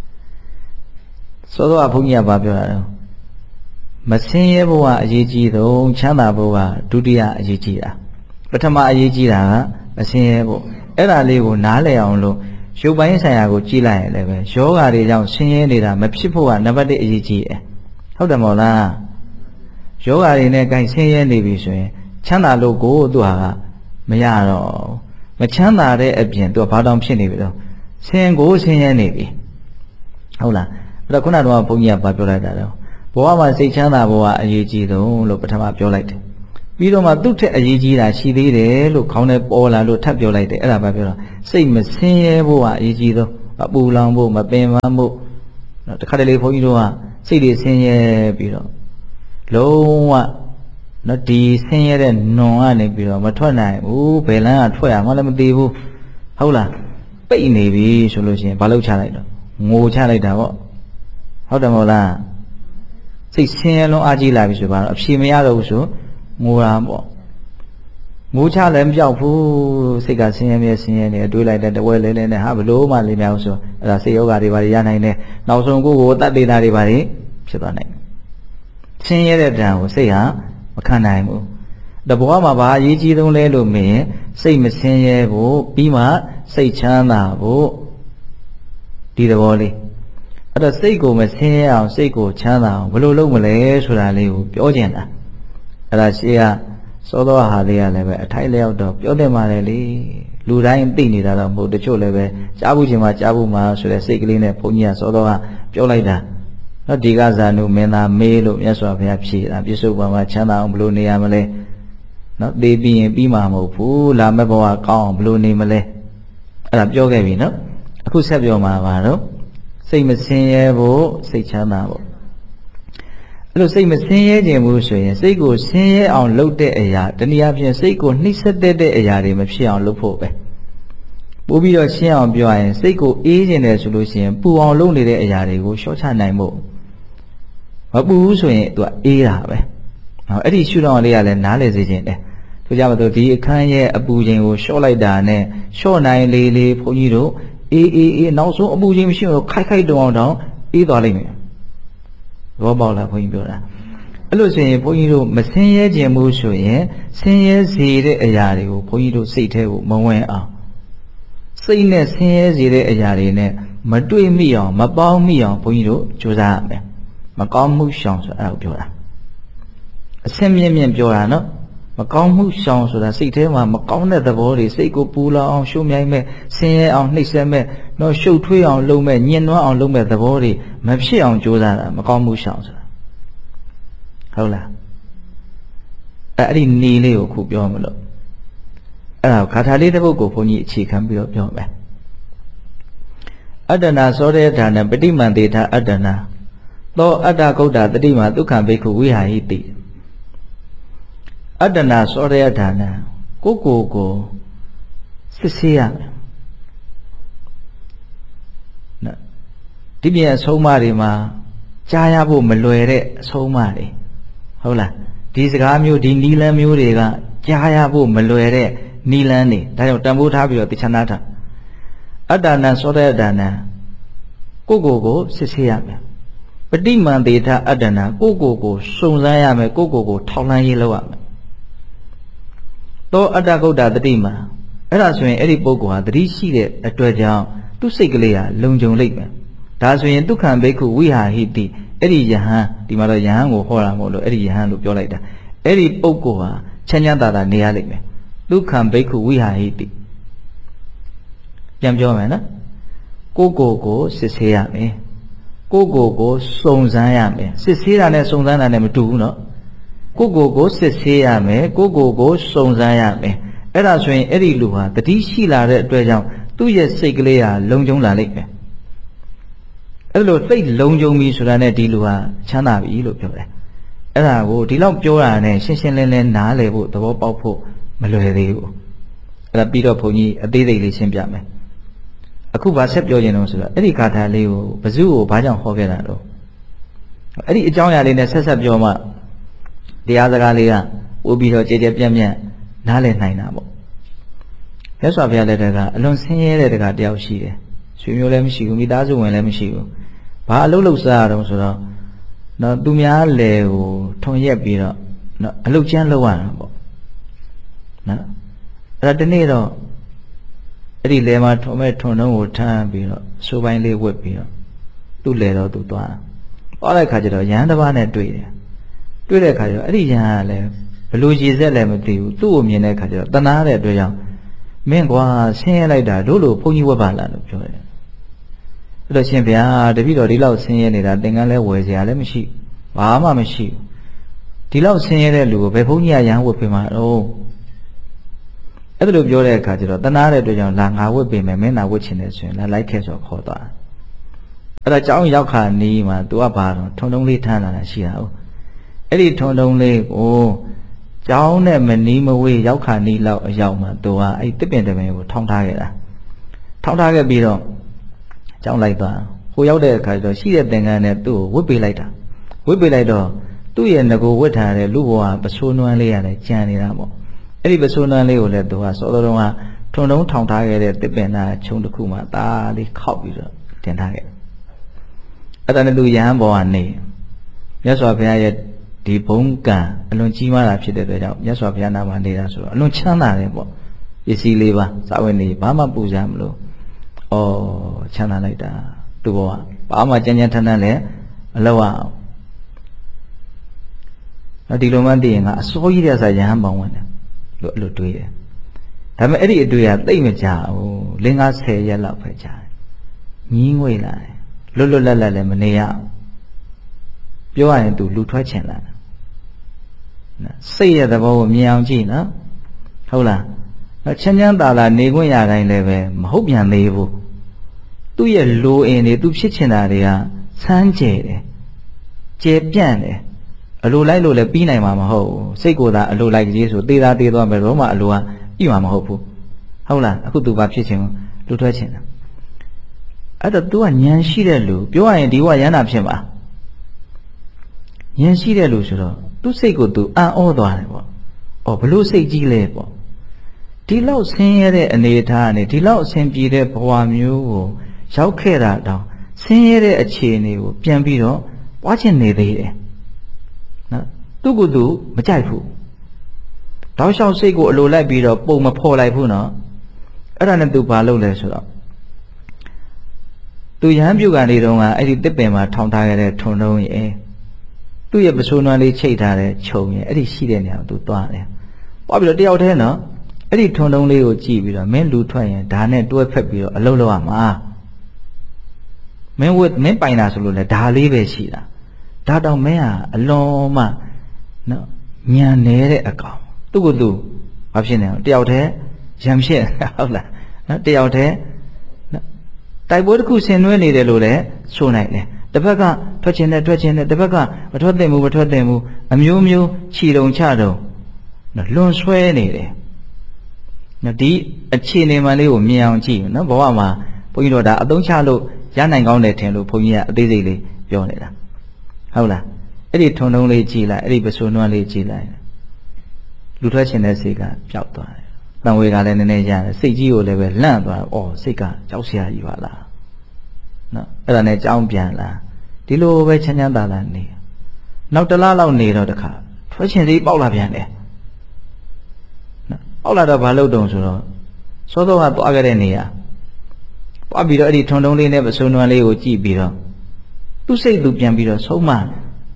ဆိုတော့ဘုန်းကြီးကပြောတာတော့မဆင်းရဲဘဝအရေးကြီးဆုံးချမ်းသာဘဝဒုတိယအရေးကြီးတာပထမအရေးကြီးတာကမဆင်းရဲဖို့အဲ့ဒါလေးကိုနားလည်အောင်လို့ရုပ်ပိုင်းဆိုင်ရာကိုကြည့်လိုက်ရင်လည်းပဲယောဂါတွေကြောင့်ဆင်းရဲနေတာမဖြစ်ဖို့ကနံပါတ်၁အရေးကြီးတယ်ဟုတ်တယ်မဟုတ်လားယောဂါတွေနဲ့ကိုင်ဆင်းရဲနေပြီဆိုရင်ချမ်းသာလို့ကိုသူဟာကမရတော့မချမ်းသာတဲ့အပြင်သူကဘာတောင်ဖြစ်နေပြီတော့ဆင်းကိုဆင်းရဲနေပြီဟုတ်လားအဲ့တော့ခုနကတော့ဘုန်းကြီးကပြောလိုက်တာတော့ဘဝမှာစိတ်ချမ်းသာဘဝအရေးကြီးဆုံးလို့ပထမပြောလိုက်တယ်ပြီးတော့မှသူ့ထက်အရေးကြီးတာရှိသေးတယ်လို့ခေါင်းထဲပေါ်လာလို့ထပ်ပြောလိုက်တယ်အဲ့ဒါပဲပြောတော့စိတ်မဆင်းရဲဘဝအရေးကြီးဆုံးအပူလောင်ဖို့မပင်ပန်းဖို့တခါတလေဘုန်းကြီးတို့ကစိတ်တွေဆင်းရဲပြီးတော့လုံးဝနော်ဒီဆင်းရဲတဲ့နွန်ကနေပြီးတော့မထွက်နိုင်ဘူးဘယ်လမ်းကထွက်ရမှလည်းမသိဘူးဟုတ်လားပိတ်နေပြီဆိုလို့ရှိရင်ဘာလုပ်ချလိုက်တော့ငိုချလိုက်တာပေါ့ဟုတ်တယ်မဟုတ်လားစိတ်ဆင်းရဲလုံးအားကြီးလာပြီဆိုပါတော့အဖြေမရတော့ဘူးဆိုငိုတာပေါ့ငိုချလည်းမပြောက်ဘူးစိတ်ကဆင်းရဲမြဲဆင်းရဲနေတွေးလိုက်တဲ့တဝဲလဲလဲနဲ့ဟာဘလို့မှလေးများဘူးဆိုအဲ့ဒါစိတ်ယောဂတွေဘာတွေရနိုင်တယ်နောက်ဆုံးကိုယ်ကိုတတ်သေးတာတွေဘာတွေဖြစ်သွားနိုင်ဆင်းရဲတဲ့တန်ကိုစိတ်ဟာမခံနိုင်ဘူးတဘောမှာဘာအရေးကြီးဆုံးလဲလို့မင်းစိတ်မဆင်းရဲဖို့ပြီးမှစိတ်ချမ်းသာဖို့ဒီသဘောလေးအဲ့တော့စိတ်ကိုမဆင်းရဲအောင်စိတ်ကိုချမ်းသာအောင်ဘယ်လိုလုပ်မလဲဆိုတာလေးကိုပြောကျင်တာအဲ့ဒါရှိကစောသောဟာလေးကလည်းပဲအထိုက်လျောက်တော့ပြောတယ်မှာလေလူတိုင်းသိနေတာတော့မဟုတ်တချို့လည်းပဲကြားဘူးချင်းမှကြားဘူးမှဆိုတဲ့စိတ်ကလေးနဲ့ဘုန်းကြီးကစောသောကပြောလိုက်တာနော်ဒီကဇာနုမင်းသားမေးလို့မြတ်စွာဘုရားဖြေတာပြစ္ဆုတ်ပံမှာချမ်းသာအောင်ဘယ်လိုနေရမလဲနော်သိပြီးရင်ပြီးမှာမဟုတ်ဘူးလာမဲ့ဘဝကောင်းအောင်ဘယ်လိုနေမလဲအဲ့ဒါပြောခဲ့ပြီနော်အခုဆက်ပြောမှာပါတော့စိတ်မဆင်းရဲဖို့စိတ်ချမ်းသာဖို့အဲ့လိုစိတ်မဆင်းရဲခြင်းဘူးဆိုရင်စိတ်ကိုဆင်းရဲအောင်လုပ်တဲ့အရာတနည်းအားဖြင့်စိတ်ကိုနှိမ့်ဆက်တဲ့အရာတွေမဖြစ်အောင်လုပ်ဖို့ပဲပို့ပြီးတော့ရှင်းအောင်ပြောရရင်စိတ်ကိုအေးခြင်းတယ်ဆိုလို့ရှိရင်ပူအောင်လုပ်နေတဲ့အရာတွေကိုလျှော့ချနိုင်ဖို့မပူဘူးဆိုရင်သူကအေးတာပဲဟောအဲ့ဒီရှုထောင့်လေးကလည်းနားလည်စေခြင်းတယ်ဆိုကြပါတော့ဒီအခန်းရဲ့အပူချိန်ကိုလျှော့လိုက်တာနဲ့လျှော့နိုင်လေလေဘုန်းကြီးတို့အေးအေးအေးနောက်ဆုံးအပူချိန်မရှိတော့ခိုက်ခိုက်တောင်းတောင်းအေးသွားလိမ့်မယ်ဘောပေါက်လားဘုန်းကြီးပြောတာအဲ့လိုဆိုရင်ဘုန်းကြီးတို့မဆင်းရဲခြင်းဘူးဆိုရင်ဆင်းရဲစေတဲ့အရာတွေကိုဘုန်းကြီးတို့စိတ်ထဲကိုမဝင်အောင်စိတ်နဲ့ဆင်းရဲစေတဲ့အရာတွေနဲ့မတွေ့မိအောင်မပေါင်းမိအောင်ဘုန်းကြီးတို့ကြိုးစားရမယ်မကောင်းမှုရှောင်ဆိုအဲ့ဒါကိုပြောတာအဆင့်မြင့်မြင့်ပြောတာနော်မကောင်းမှုရှောင်ဆိုတာစိတ်ထဲမှာမကောင်းတဲ့သဘောတွေစိတ်ကိုပူလောင်အောင်ရှုံမြိုင်းမဲ့ဆင်းရဲအောင်နှိပ်စက်မဲ့နော်ရှုပ်ထွေးအောင်လုပ်မဲ့ညှဉ်းနှွမ်းအောင်လုပ်မဲ့သဘောတွေမဖြစ်အောင်ကြိုးစားတာမကောင်းမှုရှောင်ဆိုတာဟုတ်လားအဲ့ဒီနီလေးကိုခုပြောမလို့အဲ့ဒါဂါထာလေးတစ်ပုဒ်ကိုဘုန်းကြီးအခြေခံပြီးတော့ပြောမယ်အတ္တနာသောတေဌာနပฏิမန္တေထာအတ္တနာသောအတ္တဂௌတတတိမာဒုက္ခဘိက္ခုဝိဟာဟိတိအတ္တနာသောရယဌာနကိုကိုကိုစစ်ဆေးရမယ်နော်ဒီပြင်အဆုံးအမတွေမှာကြားရဖို့မလွယ်တဲ့အဆုံးအမတွေဟုတ်လားဒီစကားမျိုးဒီနီလန်းမျိုးတွေကကြားရဖို့မလွယ်တဲ့နီလန်းတွေဒါကြောင့်တန်ဖိုးထားပြီးတော့တခြားနာထားအတ္တနာသောရယဌာနကိုကိုကိုစစ်ဆေးရမယ်ပฏิမန္တေထအတ္တနာကိုကိုကိုစုံစမ်းရမယ်ကိုကိုကိုထောက်လှမ်းရေးလုပ်ရမယ်သောအတ္တဂုတ်တာတတိမာအဲ့ဒါဆိုရင်အဲ့ဒီပုဂ္ဂိုလ်ဟာတတိရှိတဲ့အတွက်ကြောင့်သူ့စိတ်ကလေးဟာလုံခြုံလိမ့်မယ်ဒါဆိုရင်ဒုက္ခဘိက္ခုဝိဟာဟိတိအဲ့ဒီယဟန်ဒီမှာတော့ယဟန်ကိုဟောတာမဟုတ်လို့အဲ့ဒီယဟန်လို့ပြောလိုက်တာအဲ့ဒီပုဂ္ဂိုလ်ဟာချမ်းချမ်းသာသာနေရလိမ့်မယ်ဒုက္ခဘိက္ခုဝိဟာဟိတိပြန်ပြောမယ်နော်ကိုကိုကိုစစ်ဆေးရမယ်ကိုကိုကိုစုံစမ်းရမယ်စစ်ဆေးတာနဲ့စုံစမ်းတာနဲ့မတူဘူးနော်ကိုကိုကိုစစ်ဆေးရမယ်ကိုကိုကိုစုံစမ်းရမယ်အဲ့ဒါဆိုရင်အဲ့ဒီလူဟာတတိရှိလာတဲ့အတွက်ကြောင့်သူ့ရဲ့စိတ်ကလေးဟာလုံခြုံလာလိမ့်မယ်အဲ့လိုစိတ်လုံခြုံပြီဆိုတာနဲ့ဒီလူဟာချမ်းသာပြီလို့ပြောတယ်အဲ့ဒါကိုဒီလောက်ပြောတာနဲ့ရှင်းရှင်းလင်းလင်းနားလည်ဖို့သဘောပေါက်ဖို့မလွယ်သေးဘူးအဲ့ဒါပြီးတော့ဘုန်းကြီးအသေးသေးလေးရှင်းပြမယ်အခုဗာဆက်ပြောခြင်းတော့ဆိုတော့အဲ့ဒီဂါထာလေးကိုဘဇုကိုဘာကြောင့်ဟောခဲ့တာတော့အဲ့ဒီအကြောင်းအရာလေးနဲ့ဆက်ဆက်ပြောမှတရားစကားလေးကပို့ပြီးတော့ကြည်ကြဲပြန့်ပြန့်နားလည်နိုင်တာပေါ့မြတ်စွာဘုရားလက်ထက်ကအလွန်ဆင်းရဲတဲ့တကားတယောက်ရှိတယ်ဆွေမျိုးလည်းမရှိဘူးမိသားစုဝင်လည်းမရှိဘူးဘာအလုပ်လုပ်စားရတော့ဆိုတော့နော်သူများလေကိုထုံရက်ပြီးတော့နော်အလုပ်ကျန်းလုပ်ရတာပေါ့နော်အဲ့ဒါတနေ့တော့အဲ့ဒီလေမှာထုံမဲ့ထုံနှုံးကိုထမ်းပြီးတော့စိုးပိုင်းလေးဝတ်ပြီးတော့သူ့လေတော့သူသွားသွားတဲ့ခါကျတော့ရဟန်းတစ်ပါးနဲ့တွေ့တယ်တွေ့တဲ့ခါကျတော့အဲ့ဒီရဟန်းကလည်းဘလို့ရည်ဆက်လည်းမသိဘူးသူ့ကိုမြင်တဲ့ခါကျတော့တနာတဲ့အတွက်ကြောင့်မင်းကွာဆင်းရဲလိုက်တာတို့လိုဘုန်းကြီးဝတ်ပါလားလို့ပြောတယ်တော့ရှင်ဗျာတပည့်တော်ဒီလောက်ဆင်းရဲနေတာသင်္ကန်းလဲဝယ်စရာလည်းမရှိဘာမှမရှိဒီလောက်ဆင်းရဲတဲ့လူကိုဘယ်ဘုန်းကြီးကရဟန်းဝတ်ပေးမှာတော့အဲ့ဒါလိုပြောတဲ့အခါကျတော့တနာတဲ့အတွက်ကြောင့်လာငါဝတ်ပေးမယ်မင်းနာဝတ်ချင်တယ်ဆိုရင်လာလိုက်ခဲ့ဆိုခေါ်သွားအဲ့ဒါကြောင်းရောက်ခါနီးမှာ तू ကဘာတော့ထုံထုံလေးထမ်းလာတာရှိတာဟုတ်အဲ့ဒီထုံထုံလေးကိုကြောင်းနဲ့မနီးမဝေးရောက်ခါနီးလောက်အရောက်မှာ तू ကအဲ့တစ်ပင်တစ်ပင်ကိုထောင်းထားခဲ့တာထောင်းထားခဲ့ပြီးတော့ကြောင်းလိုက်သွားဟိုရောက်တဲ့အခါကျတော့ရှိတဲ့သင်္ကန်းနဲ့သူ့ကိုဝတ်ပေးလိုက်တာဝတ်ပေးလိုက်တော့သူ့ရဲ့ငကိုဝတ်ထားတဲ့လူဘဝပစိုးနွမ်းလေးရတယ်ကြံနေတာပေါ့အဲ့ဒီပစိုးနွမ်းလေးကိုလည်းသူကစောတော်တော်ကထုံထုံထောင်ထားခဲ့တဲ့တစ်ပင်နာချုံတစ်ခုမှဒါလေးခောက်ပြီးတော့တင်ထားခဲ့အဲ့ဒါနဲ့သူရဟန်းဘောကနေမြတ်စွာဘုရားရဲ့ဒီဘုံကံအလွန်ကြီးမားတာဖြစ်တဲ့အတွက်ကြောင့်မြတ်စွာဘုရားနာမှာနေတာဆိုတော့အလွန်ချမ်းသာတယ်ပေါ့ပစ္စည်းလေးပါစာဝတ်နေဘာမှပူဇော်မလို့ဩချမ်းသာလိုက်တာသူဘောကဘာမှကြမ်းကြမ်းထန်ထန်လည်းမလုပ်အောင်ဒီလိုမှသိရင်ကအစိုးရတဲ့ဆာရဟန်းပေါင်းဝင်တယ်လို့အဲ့လိုတွေးတယ်ဒါပေမဲ့အဲ့ဒီအတွေ့အသိမကြဘူးလင်းကားဆယ်ရက်လောက်ပဲကြာတယ်ညီးငွေလာတယ်လွတ်လွတ်လပ်လပ်လည်းမနေရအောင်ပြောရရင်သူလူထွက်ချင်လာတယ်နော်စိတ်ရဲ့သဘောကိုမြင်အောင်ကြည့်နော်ဟုတ်လားနော်ချမ်းချမ်းသာသာနေခွင့်ရတိုင်းလည်းပဲမဟုတ်ပြန်သေးဘူးသူ့ရဲ့လိုအင်တွေသူဖြစ်ချင်တာတွေကဆန်းကျယ်တယ်ကျယ်ပြန့်တယ်အလိုလိုက်လို့လည်းပြီးနိုင်မှာမဟုတ်ဘူးစိတ်ကိုယ်သာအလိုလိုက်ကြီးဆိုတေးသားတေးသွားမယ်တော့မှအလိုကပြီးမှာမဟုတ်ဘူးဟုတ်လားအခုသူဘာဖြစ်ချင်လူထွက်ချင်တာအဲ့တော့ तू ကဉာဏ်ရှိတဲ့လူပြောရရင်ဒီဘဝရဟန္တာဖြစ်မှာဉာဏ်ရှိတဲ့လူဆိုတော့သူ့စိတ်ကို तू အံ့ဩသွားတယ်ပေါ့အော်ဘလို့စိတ်ကြီးလဲပေါ့ဒီလောက်ဆင်းရဲတဲ့အနေအထားနဲ့ဒီလောက်အဆင်ပြေတဲ့ဘဝမျိုးကိုရောက်ခဲ့တာတောင်ဆင်းရဲတဲ့အခြေအနေကိုပြန်ပြီးတော့ပွားချင်နေသေးတယ်နော်သူ့ကိုယ်သူမကြိုက်ဘူးတောက်လျှောက်စိတ်ကိုအလိုလိုက်ပြီးတော့ပုံမဖော်လိုက်ဘူးနော်အဲ့ဒါနဲ့ तू ဘာလုပ်လဲဆိုတော့ तू ရဟန်းပြုတ်ကနေတုန်းကအဲ့ဒီတစ်ပင်မှာထောင်ထားခဲ့တဲ့ထုံတုံးရဲ့သူ့ရဲ့ပစိုးနွမ်းလေးချိတ်ထားတဲ့ခြုံရဲ့အဲ့ဒီရှိတဲ့နေရာကို तू သွားတယ်သွားပြီးတော့တယောက်တည်းနော်အဲ့ဒီထုံတုံးလေးကိုကြည့်ပြီးတော့မင်းလူထွက်ရင်ဒါနဲ့တွဲဖက်ပြီးတော့အလုပ်လုပ်ရမှာမင်းဝတ်မင်းပိုင်တာဆိုလို့လေဒါလေးပဲရှိတာဒါတောင်မင်းဟာအလွန်မှနော်ညံနေတဲ့အကောင်သူ့ကိုသူဘာဖြစ်နေလဲတယောက်တည်းရံဖြစ်ဟုတ်လားနော်တယောက်တည်းနော်တိုက်ပွဲတစ်ခုဆင်နွှဲနေတယ်လို့လည်းဆိုနိုင်တယ်တစ်ဖက်ကထွက်ချင်တယ်ထွက်ချင်တယ်တစ်ဖက်ကမထွက်သင့်ဘူးမထွက်သင့်ဘူးအမျိုးမျိုးခြီတုံချတုံနော်လွန်ဆွဲနေတယ်နော်ဒီအခြေအနေမှလေးကိုမြင်အောင်ကြည့်နော်ဘဝမှာဘုန်းကြီးတို့ဒါအသုံးချလို့ရနိုင်ကောင်းတယ်ထင်လို့ဘုန်းကြီးကအသေးစိတ်လေးပြောနေတာဟုတ်လားအဲ့ဒီထုံထုံလေးကြည့်လိုက်အဲ့ဒီပစိုးနွမ်းလေးကြည့်လိုက်လူထွက်ချင်တဲ့စိတ်ကပျောက်သွားတယ်တန်ဝေကလည်းနည်းနည်းရတယ်စိတ်ကြီးကိုလည်းပဲလန့်သွားတယ်အော်စိတ်ကကြောက်စရာကြီးပါလားနော်အဲ့ဒါနဲ့ကြောင်းပြန်လာဒီလိုပဲချမ်းချမ်းသာသာနေနောက်တစ်လားလောက်နေတော့တခါထွက်ချင်စိတ်ပေါက်လာပြန်တယ်နော်ပေါက်လာတော့ဘာလုပ်တုံဆိုတော့စောစောကသွားခဲ့တဲ့နေရာပွားပြီးတော့အဲ့ဒီထုံထုံလေးနဲ့ပစိုးနွမ်းလေးကိုကြည့်ပြီးတော့သူ့စိတ်သူပြန်ပြီးတော့ဆုံးမနော်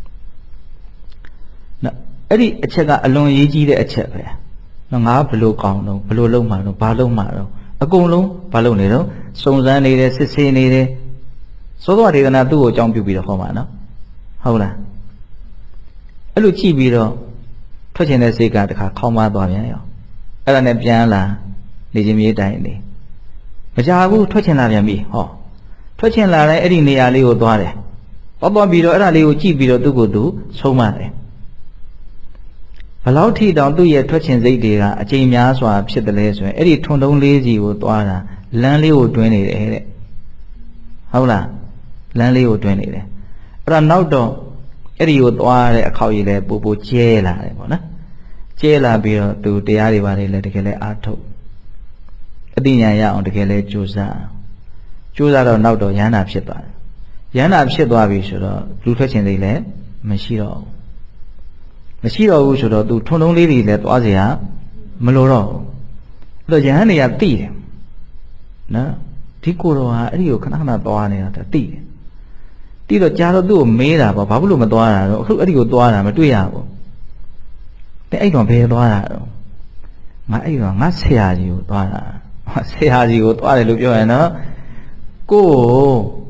အဲ့ဒီအချက်ကအလွန်ရေးကြီးတဲ့အချက်ပဲနော်ငါဘလို့ကောင်းတော့ဘလို့လုံးမှတော့ဘာလုံးမှတော့အကုန်လုံးဘာလုံးနေတော့စုံစမ်းနေတယ်စစ်ဆေးနေတယ်သောသောဒေသနာသူ့ကိုအကြောင်းပြုပြီးတော့ဟောမှာနော်ဟုတ်လားအဲ့လိုကြည့်ပြီးတော့ထွက်ချင်တဲ့စိတ်ကတခါခေါင်းမသွားပြန်ရောအဲ့ဒါနဲ့ပြန်လာနေချင်းမြေးတိုင်းနေမကြဘူးထွက်ချင်လာပြန်ပြီဟောထွက်ချင်လာတဲ့အဲ့ဒီနေရာလေးကိုသွားတယ်သွားသွားပြီးတော့အဲ့ဒါလေးကိုကြည့်ပြီးတော့သူ့ကိုယ်သူဆုံးမတယ်ဘလောက်ထိတောင်သူ့ရဲ့ထွက်ချင်စိတ်တွေကအချိန်များစွာဖြစ်တယ်လဲဆိုရင်အဲ့ဒီထုံထုံလေးစီကိုသွားတာလမ်းလေးကိုတွင်းနေတယ်တဲ့ဟုတ်လားလမ်းလေးကိုတွင်းနေတယ်အဲ့တော့နောက်တော့အဲ့ဒီကိုသွားတဲ့အခေါက်ကြီးလဲပို့ပို့ကျဲလာတယ်ပေါ့နော်ကျဲလာပြီးတော့သူတရားတွေပါတယ်လဲတကယ်လဲအားထုတ်အသိဉာဏ်ရအောင်တကယ်လဲကြိုးစားကြိုးစားတော့နောက်တော့ရဟန္တာဖြစ်သွားတယ်ရဟန္တာဖြစ်သွားပြီဆိုတော့လူထွက်ချင်စိတ်လည်းမရှိတော့ဘူးမရှိတော့ဘူးဆိုတော့သူထုံထုံလေးတွေလည်းသွားเสียမလိုတော့ဘူးအဲ့တော့ယဟန်တွေကသိတယ်နော်ဒီကိုယ်တော်ဟာအဲ့ဒီကိုခဏခဏသွားနေတာသိတယ်သိတော့ကြာတော့သူ့ကိုမေးတာပေါ့ဘာဖြစ်လို့မသွားတာတော့အခုအဲ့ဒီကိုသွားတာမတွေ့ရဘူးတဲ့အဲ့တော့ဘယ်သွားတာတော့ငါအဲ့တော့ငါဆရာကြီးကိုသွားတာဆရာကြီးကိုသွားတယ်လို့ပြောရင်နော်ကိုယ်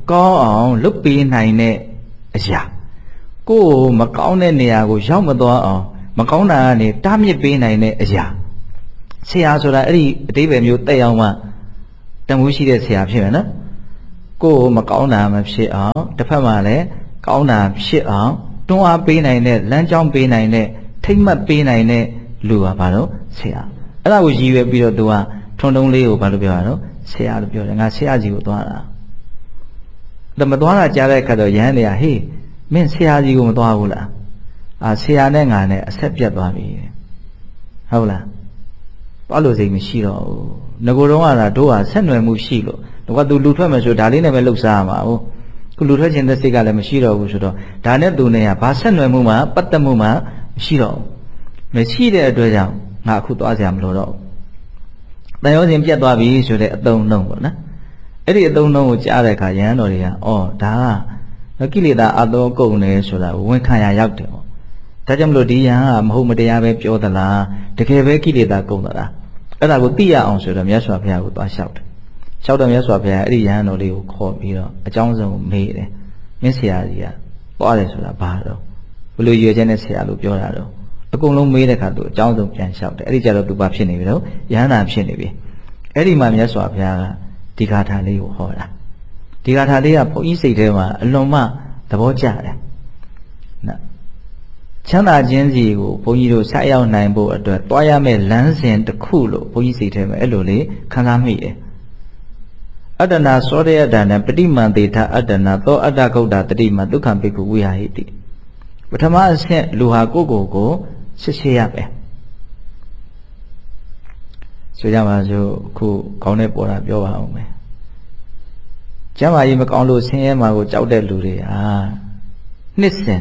ကောင်းအောင်လုပ်ပေးနိုင်တဲ့အရာကိုယ်ကိုမကောင်းတဲ့နေရာကိုရောက်မသွားအောင်မကောင်းတာကနေတားမြစ်ပေးနိုင်တဲ့အရာဆရာဆိုတာအဲ့ဒီအတိပ္ပယ်မျိုးတက်ရောက်မှတန်ဖိုးရှိတဲ့ဆရာဖြစ်မယ်နော်ကိုယ်ကိုမကောင်းတာမဖြစ်အောင်တစ်ဖက်မှာလည်းကောင်းတာဖြစ်အောင်တွန်းအားပေးနိုင်တဲ့လမ်းကြောင်းပေးနိုင်တဲ့ထိမ့်မှတ်ပေးနိုင်တဲ့လူကဘာလို့ဆရာအဲ့ဒါကိုရည်ရွယ်ပြီးတော့သူကထုံထုံလေးကိုဘာလို့ပြောရတော့ဆရာလို့ပြောတယ်ငါဆရာကြီးကိုသွားတာဒါမသွားတာကြားတဲ့အခါတော့ရဟန်းတွေကဟေးမင်းဆရာကြီးကိုမသွားဘူးလားအာဆရာနဲ့ငါနဲ့အဆက်ပြတ်သွားပြီဟုတ်လားသွားလို့စိတ်မရှိတော့ဘူးငကိုယ်တော့ကတို့ဟာဆက်နွယ်မှုရှိလို့တော့ကသူလူထွက်မယ်ဆိုဒါလေးနဲ့ပဲလှုပ်ရှားရမှာဟုတ်ခုလူထွက်ခြင်းတဲ့စိတ်ကလည်းမရှိတော့ဘူးဆိုတော့ဒါနဲ့သူနဲ့ကဘာဆက်နွယ်မှုမှပတ်သက်မှုမှမရှိတော့ဘူးမရှိတဲ့အတွက်ကြောင့်ငါအခုသွားစရာမလိုတော့ဘူးတန်ရောစဉ်ပြတ်သွားပြီဆိုတဲ့အသုံးနှုံးပေါ့နော်အဲ့ဒီအသုံးနှုံးကိုကြားတဲ့အခါယဟန်တော်တွေကအော်ဒါကကိလေသာအသောကုန်တယ်ဆိုတာဝန်ခံရရောက်တယ်ပေါ့ဒါကြောင့်မလို့ဒီယဟန်ကမဟုတ်မတရားပဲပြောသလားတကယ်ပဲကိလေသာကုန်သလားအဲ့ဒါကိုသိရအောင်ဆိုတော့မြတ်စွာဘုရားကိုသွားလျှောက်တယ်လျှောက်တော့မြတ်စွာဘုရားအဲ့ဒီယဟန်တော်လေးကိုခေါ်ပြီးတော့အကြောင်းစုံမေးတယ်မင်းဆရာကြီးကသွားတယ်ဆိုတာဘာတော့ဘယ်လိုရွေချက်နဲ့ဆရာလို့ပြောတာတော့အကုန်လုံးမေးတဲ့အခါသူအကြောင်းစုံပြန်လျှောက်တယ်အဲ့ဒီကြတော့သူဘာဖြစ်နေပြီတော့ယဟန်နာဖြစ်နေပြီအဲ့ဒီမှာမြတ်စွာဘုရားကဒီဂါထာလေးကိုဟောတာဒီဂါထာလေးကဘုန်းကြီးစိတ်ထဲမှာအလွန်မှသဘောကျတယ်နော်ချမ်းသာခြင်းစီကိုဘုန်းကြီးတို့ဆက်ရောက်နိုင်ဖို့အတွက်တွားရမယ့်လမ်းစဉ်တစ်ခုလို့ဘုန်းကြီးစိတ်ထဲမှာအဲ့လိုလေးခံစားမိတယ်အတ္တနာသောရယတနာပฏิမန္တေထအတ္တနာသောအတ္တဂုတ်တာတတိမဒုက္ခပိက္ခုဝိဟာဟိတိပထမအဆင့်လူဟာကိုယ့်ကိုယ်ကိုစစ်ဆေးရမယ်ဆိုကြပါစို့ခုခေါင်းနဲ့ပေါ်တာပြောပါအောင်မယ်ကျမ်းမာရေးမကောင်းလို့ဆင်းရဲမှာကိုကြောက်တဲ့လူတွေဟာနှစ်စဉ်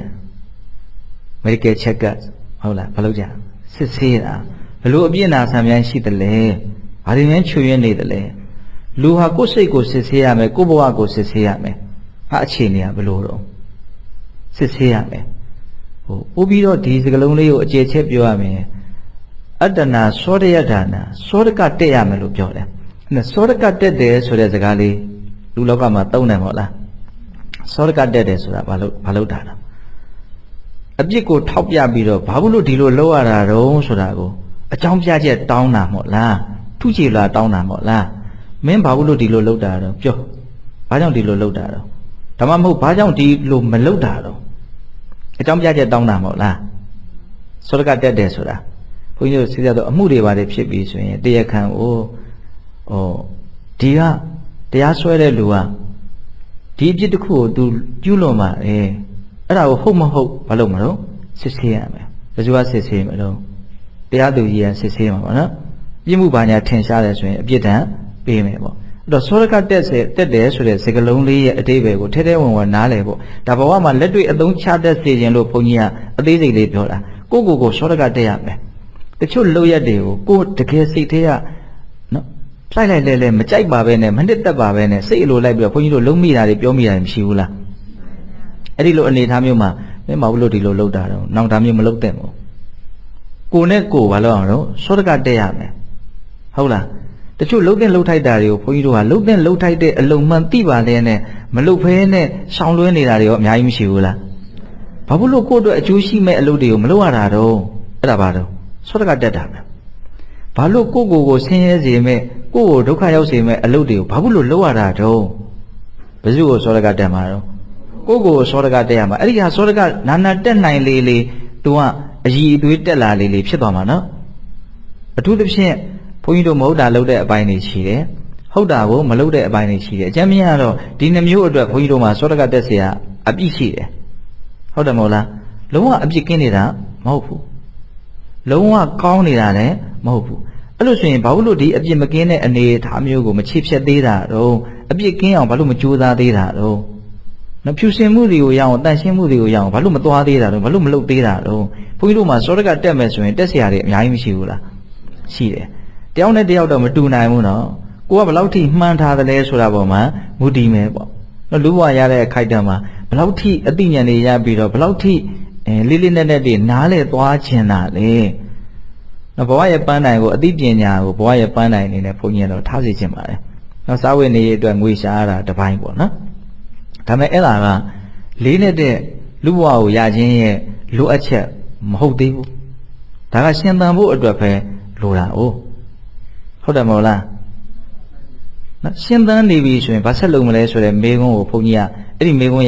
medical check up ဟုတ်လားဘာလို့ကြစစ်ဆေးတာဘလို့အပြစ်နာဆံပြန်ရှိတယ်လဲဘာတွေမှချွေရနေတယ်လဲလူဟာကိုယ်စိတ်ကိုစစ်ဆေးရမယ်ကိုယ်ဘဝကိုစစ်ဆေးရမယ်ဟာအခြေအနေကဘလို့တော့စစ်ဆေးရမယ်ဟိုပို့ပြီးတော့ဒီစကလုံးလေးကိုအခြေချက်ပြောရမယ်အတ္တနာသောရယဒါနာသောရကတက်ရမယ်လို့ပြောတယ်အဲ့သောရကတက်တယ်ဆိုတဲ့စကားလေးလူလောကမှာသုံးတယ်မဟုတ်လားသောရကတက်တယ်ဆိုတာဘာလို့ဘာလို့တာလဲအပြစ်ကိုထောက်ပြပြီးတော့ဘာလို့ဒီလိုလုပ်ရတာတုံးဆိုတာကိုအကြောင်းပြချက်တောင်းတာမဟုတ်လားထုချေလာတောင်းတာမဟုတ်လားမင်းဘာလို့ဒီလိုလုပ်တာတော့ပြောဘာကြောင့်ဒီလိုလုပ်တာတော့ဒါမှမဟုတ်ဘာကြောင့်ဒီလိုမလုပ်တာတော့အကြောင်းပြချက်တောင်းတာမဟုတ်လားသောရကတက်တယ်ဆိုတာဘုန်းကြီးတို့စဉ်းစားတော့အမှုတွေပါတယ်ဖြစ်ပြီးဆိုရင်တရားခံကိုဟောဒီကတရားစွဲတဲ့လူကဒီအပြစ်တစ်ခုကို तू ကျူးလွန်ပါလေအဲ့ဒါကိုဟုတ်မဟုတ်ဘာလို့မလို့စစ်ဆေးရမယ်ဘယ်သူကစစ်ဆေးမလို့တရားသူကြီးကစစ်ဆေးမှာပေါ့နော်ပြစ်မှုဘာညာထင်ရှားတယ်ဆိုရင်အပြစ်ဒဏ်ပေးမယ်ပေါ့အဲ့တော့သောရကတက်စေတက်တယ်ဆိုတဲ့စကားလုံးလေးရဲ့အတိပ္ပယ်ကိုထဲထဲဝင်ဝင်နားလည်ပေါ့ဒါဘဝမှာလက်တွေ့အသုံးချတတ်စေခြင်းလို့ဘုန်းကြီးကအသေးစိတ်လေးပြောတာကိုကိုကိုသောရကတက်ရမယ်တချို့လောက်ရက်တွေကိုကိုတကယ်စိတ်ထဲကနော်လိုက်လိုက်လဲလဲမကြိုက်ပါပဲနဲ့မနှစ်သက်ပါပဲနဲ့စိတ်အလိုလိုက်ပြီးတော့ဘုန်းကြီးတို့လုံးမိတာတွေပြောမိတာတွေမရှိဘူးလားအဲ့ဒီလိုအနေထားမျိုးမှာမင်းမဟုတ်လို့ဒီလိုလုပ်တာတော့နောက်သားမျိုးမလုပ်တဲ့မို့ကိုနဲ့ကိုဘာလို့အောင်တော့သောတကတက်ရမယ်ဟုတ်လားတချို့လှုပ်တဲ့လှုပ်ထိုက်တာတွေကိုဘုန်းကြီးတို့ကလှုပ်တဲ့လှုပ်ထိုက်တဲ့အလုံးမှန်သိပါလဲနဲ့မလှုပ်ဖဲနဲ့ရှောင်လွှဲနေတာတွေရောအများကြီးမရှိဘူးလားဘာလို့ကိုယ့်အတွက်အကျိုးရှိမဲ့အလုပ်တွေကိုမလုပ်ရတာတော့အဲ့ဒါဘာတော့သောတကတက်တာပဲဘာလို့ကိုယ့်ကိုယ်ကိုဆင်းရဲစေမဲ့ကိုယ့်ကိုဒုက္ခရောက်စေမဲ့အလုပ်တွေကိုဘာလို့လုပ်ရတာတော့ဘယ်သူကိုသောတကတက်မှာတော့ကိုယ့်ကိုယ်သောတကတက်ရမှာအဲ့ဒီဟာသောတကနာနာတက်နိုင်လေလေ तू ကအည်အသွေးတက်လာလေလေဖြစ်သွားမှာနော်အထူးသဖြင့်ဘုန်းကြီးတို့မဟုတ်တာလုပ်တဲ့အပိုင်းတွေရှိတယ်ဟုတ်တာကိုမလုပ်တဲ့အပိုင်းတွေရှိတယ်အကျဉ်းမြင်ကတော့ဒီနှမျိုးအတွက်ဘုန်းကြီးတို့မှာသောတကတက်เสียအပြည့်ရှိတယ်ဟုတ်တယ်မဟုတ်လားလုံးဝအပြည့်ကင်းနေတာမဟုတ်ဘူးလုံးဝကောင်းနေတာလည်းမဟုတ်ဘူးအဲ့လိုဆိုရင်ဘာလို့ဒီအပြည့်မကင်းတဲ့အနေအထားမျိုးကိုမချစ်ဖြတ်သေးတာတော့အပြည့်ကင်းအောင်ဘာလို့မကြိုးစားသေးတာတော့နော်ဖြူစင်မှုတွေကိုရအောင်တန့်ရှင်းမှုတွေကိုရအောင်ဘာလို့မသွားသေးတာတော့ဘာလို့မလုပ်သေးတာတော့ဘုန်းကြီးတို့မှာသောတကတက်မယ်ဆိုရင်တက်เสียတွေအများကြီးမရှိဘူးလားရှိတယ်တယောက်နဲ့တယောက်တော့မတူနိုင်ဘူးနော်ကိုကဘယ်လောက်ထိမှန်းထားသလဲဆိုတာပေါ်မှာမူတည်မယ်ပေါ့နော်လူ့ဘဝရတဲ့အခိုက်အတန့်မှာဘယ်လောက်ထိအသိဉာဏ်တွေရပြီးတော့ဘယ်လောက်ထိအဲလေးလေးနက်နက်တွေနားလဲသွားခြင်းတာလေနော်ဘဝရဲ့ပန်းတိုင်ကိုအသိပညာကိုဘဝရဲ့ပန်းတိုင်အနေနဲ့ဘုန်းကြီးကတော့ထားစီခြင်းပါတယ်နော်စာဝတ်နေရေးအတွက်ငွေရှာရတာတစ်ပိုင်းပေါ့နော်ဒါပေမဲ့အဲ့ဒါကလေးနေတဲ့လူဘဝကိုရခြင်းရဲ့လိုအပ်ချက်မဟုတ်သေးဘူးဒါကရှင်သန်ဖို့အတွက်ပဲလိုတာ哦ဟုတ်တယ်မဟုတ်လားနော်ရှင်သန်နေပြီဆိုရင်ဘာဆက်လုပ်မလဲဆိုတဲ့မေကုန်းကိုဘုန်းကြီးကအဲ့ဒီမေကုန်း